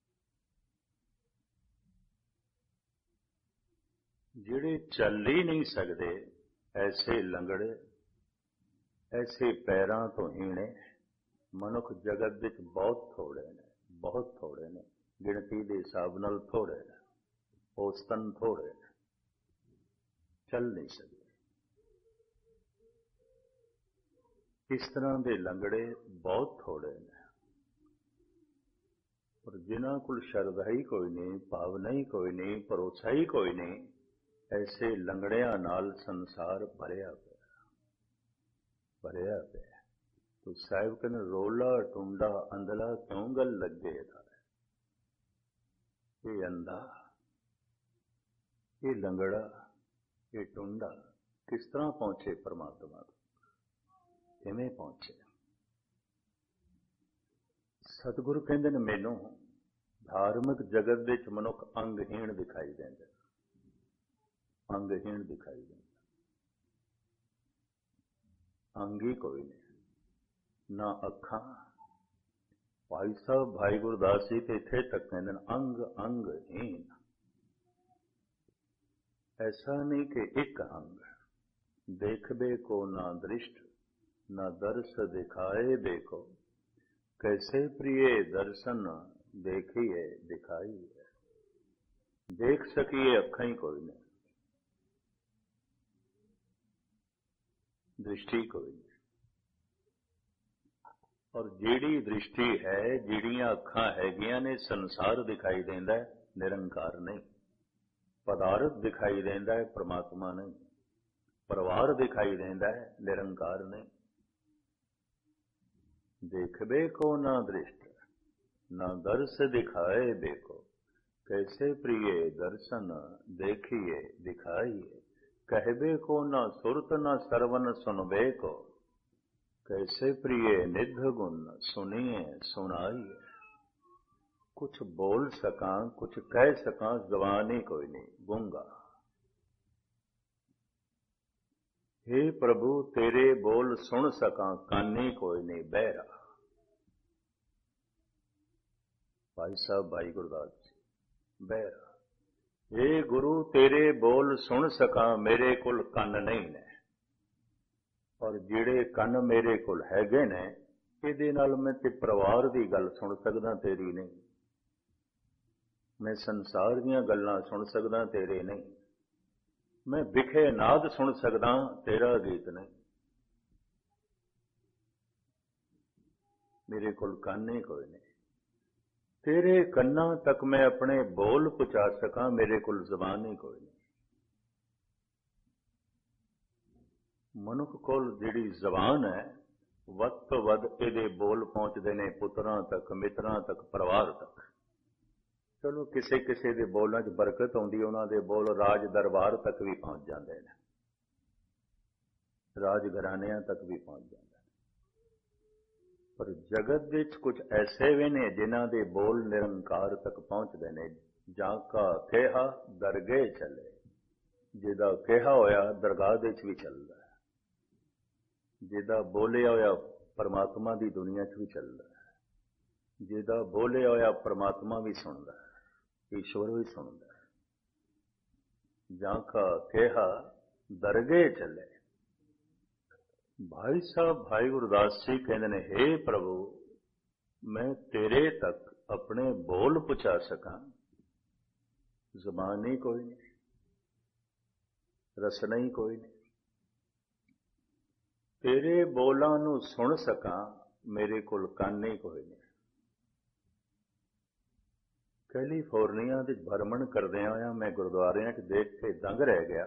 ਜਿਹੜੇ ਚੱਲ ਹੀ ਨਹੀਂ ਸਕਦੇ, ਐਸੇ ਲੰਗੜੇ, ਐਸੇ ਪੈਰਾਂ ਤੋਂ ਹੀਣੇ ਮਨੁੱਖ ਜਗਤ ਵਿੱਚ ਬਹੁਤ ਥੋੜੇ ਨੇ, ਬਹੁਤ ਥੋੜੇ ਨੇ, ਗਿਣਤੀ ਦੇ ਹਿਸਾਬ ਨਾਲ ਥੋੜੇ ਨੇ, ਔਸਤਨ ਥੋੜੇ ਨੇ, ਚੱਲ ਨਹੀਂ ਸਕਦੇ। ਇਸ ਤਰ੍ਹਾਂ ਦੇ ਲੰਗੜੇ ਬਹੁਤ ਥੋੜੇ ਨੇ। ਪਰ ਜਿਨ੍ਹਾਂ ਕੋਲ ਸ਼ਰਧਾ ਹੀ ਕੋਈ ਨਹੀਂ, ਭਾਵਨਾ ਹੀ ਕੋਈ ਨਹੀਂ, ਭਰੋਸਾ ਹੀ ਕੋਈ ਨਹੀਂ, ਐਸੇ ਲੰਗੜਿਆਂ ਨਾਲ ਸੰਸਾਰ ਭਰਿਆ ਪਿਆ, ਭਰਿਆ ਪਿਆ। ਤੋ ਸਾਹਿਬ ਕਹਿੰਦੇ, ਰੋਲਾ ਟੁੰਡਾ ਅੰਧਲਾ ਕਿਉਂ ਗੱਲ ਲੱਗੇ ਥਾ। ਇਹ ਅੰਧਾ, ਇਹ ਲੰਗੜਾ, ਇਹ ਟੁੰਡਾ ਕਿਸ ਤਰ੍ਹਾਂ ਪਹੁੰਚੇ ਪਰਮਾਤਮਾ ਤੋਂ? ਕਿਵੇਂ ਪਹੁੰਚੇ? ਸਤਿਗੁਰੂ ਕਹਿੰਦੇ ਨੇ, ਮੈਨੂੰ ਧਾਰਮਿਕ ਜਗਤ ਵਿੱਚ ਮਨੁੱਖ ਅੰਗਹੀਣ ਦਿਖਾਈ ਦਿੰਦੇ, ਅੰਗਹੀਣ ਦਿਖਾਈ ਦਿੰਦਾ, ਅੰਗ ਹੀ ਕੋਈ ਨਹੀਂ, ਨਾ ਅੱਖਾਂ। ਭਾਈ ਸਾਹਿਬ ਭਾਈ ਗੁਰਦਾਸ ਜੀ ਤੇ ਇੱਥੇ ਤੱਕ ਕਹਿੰਦੇ ਨੇ, ਅੰਗ ਅੰਗਹੀਣ। ऐसा नहीं कि एक अंग देखबे को ना दृष्ट न दर्श दिखाए देखो, कैसे प्रिय दर्शन देखिए दिखाई है। देख सकिए अखां ही कोई नहीं, दृष्टि कोई नहीं। और जिहड़ी दृष्टि है, जिहड़ियां अखां हैगियां ने, संसार दिखाई देंदा है, निरंकार नहीं। पदार्थ दिखाई देंदा है, परमात्मा नहीं। परिवार दिखाई देंदा है, निरंकार नहीं। देखबे को ना दृष्ट ना दर्श दिखाए देखो, कैसे प्रिय दर्शन देखिए दिखाइए। कहबे को ना सुरत ना सरवन सुनबे को, कैसे प्रिय निध गुण सुनिए सुनाइए। कुछ बोल सकां कुछ कह सकां, जबान ही कोई नहीं, गूंगा। हे प्रभु तेरे बोल सुन सकां, कानी कोई नहीं, बहरा। भाई साहब भाई गुरदास जी, बहरा। हे गुरु तेरे बोल सुन सकां, मेरे कोल कंन नहीं ने, और ਜਿਹੜੇ ਕੰਨ ਮੇਰੇ ਕੋਲ ਹੈਗੇ ਨੇ, ਇਹਦੇ ਨਾਲ ਮੈਂ ਤੇ ਪਰਿਵਾਰ ਦੀ ਗੱਲ ਸੁਣ ਸਕਦਾ, ਤੇਰੀ ਨਹੀਂ। ਮੈਂ ਸੰਸਾਰ ਦੀਆਂ ਗੱਲਾਂ ਸੁਣ ਸਕਦਾ, ਤੇਰੇ ਨਹੀਂ। मैं विखे नाद सुन सकदा, तेरा गीत नहीं। मेरे कोल कंन ही कोई नहीं। तेरे कन्ना तक मैं अपने बोल पहुंचा सका, मेरे कोल जबान ही कोई नहीं। मनुख कोल जिहड़ी जबान है, वध तो वध इहदे बोल पहुंचते ने पुत्रां तक, मित्रां तक, परिवार तक। चलो किसी किसी के बोलों च बरकत आउंदी, उन्हां दे बोल राज दरबार तक भी पहुंच जाते हैं, राज घरानियां तक भी पहुंच जाते हैं। पर जगत विच कुछ ऐसे भी ने जिन्हां दे बोल निरंकार तक पहुंचते हैं। जाका कहा दरगाह चले, जिहदा कहा होया दरगाह दे च भी चलदा है, जिहदा बोलिया होया परमात्मा दी दुनिया च भी चलदा है, जिहदा बोलिया होया परमात्मा भी सुनदा है, ईश्वर भी सुनता है। जाका कहा दरगाह चले। भाई साहब भाई गुरदास जी कहते ने, हे प्रभु मैं तेरे तक अपने बोल पहुंचा सका, जबान ही कोई नहीं, रसना ही कोई नहीं। तेरे बोलां नूं सुन सका, मेरे कोल कंन ही कोई नहीं। कैलीफोर्निया ਦੇ भ्रमण करदਿਆਂ ਹੋਇਆ मैं गुरुद्वारिਆਂ 'ਚ देख के दंग रह गया।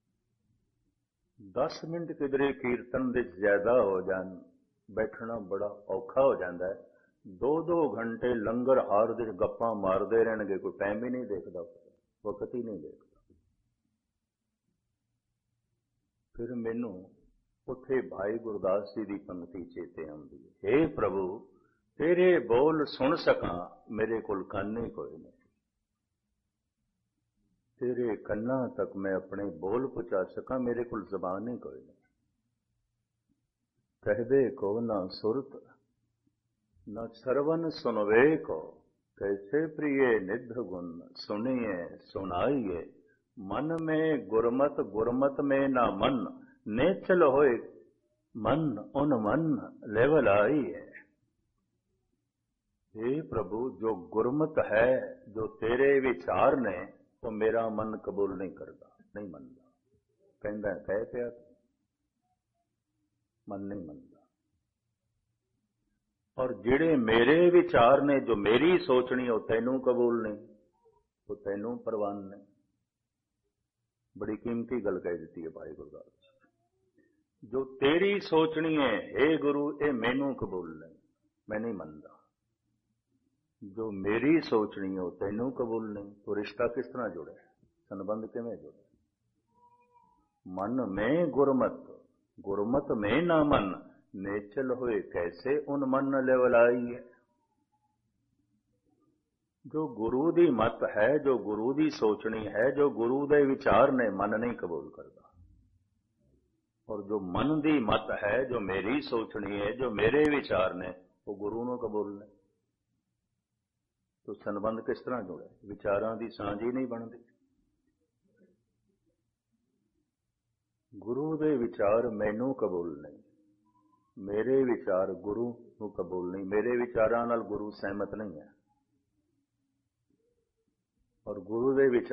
दस मिनट किधरे कीर्तन ਦੇ ज्यादा हो जान, बैठना बड़ा औखा हो जाता है। दो दो घंटे लंगर हार ਦੇ गप्पां मारते रहणगे, कोई टाइम ही नहीं देखता, वक्त ही नहीं देखता। फिर मैनू उत्थे भाई गुरदास जी की पंक्ति चेते आउंदी है, हे प्रभु तेरे बोल सुन सका, मेरे कोल कंन ही कोई नहीं। तेरे कन्ना तक मैं अपने बोल पहुंचा सका, मेरे कोल जबान ही कोई नहीं। कहदे को ना सुरत न सरवन सुनवे को, कैसे प्रिय निध गुण सुनिए सुनाइए। मन में गुरमत गुरमत में ना मन, नेचल होए मन उन मन लेवल आई है। हे प्रभु जो गुरमत है, जो तेरे विचार ने, वो मेरा मन कबूल नहीं करता, नहीं मनता। कहता कह पिया, मन नहीं मनता। और जिहड़े मेरे विचार ने, जो मेरी सोचनी, वो तैनू कबूल नहीं, वो तैनू परवान नहीं। बड़ी कीमती गल कह दी है भाई गुरदास। जो तेरी सोचनी है हे गुरु, ये मैनू कबूल नहीं, मैं नहीं मनता। जो मेरी सोचनी है वो तैनू कबूल नहीं, तो रिश्ता किस तरह जुड़े, संबंध किवें जुड़े। मन में गुरमत गुरमत में ना मन, नेचल होए कैसे उन मन लेवलाई है। जो गुरु दी मत है, जो गुरु दी सोचनी है, जो गुरु दे विचार ने, मन नहीं कबूल करता। और जो मन दी मत है, जो मेरी सोचनी है, जो मेरे विचार ने, वो गुरु नूं कबूल नहीं। तो संबंध किस तरह जुड़े, विचारां दी सांझ ही नहीं बनती। ਗੁਰੂ ਦੇ ਵਿਚਾਰ ਮੈਨੂੰ ਕਬੂਲ ਨਹੀਂ, ਮੇਰੇ ਵਿਚਾਰ ਗੁਰੂ ਨੂੰ ਕਬੂਲ ਨਹੀਂ, ਮੇਰੇ ਵਿਚਾਰਾਂ ਨਾਲ ਗੁਰੂ ਸਹਿਮਤ ਨਹੀਂ ਹੈ। ਔਰ ਗੁਰੂ ਦੇ ਵਿਚਾਰ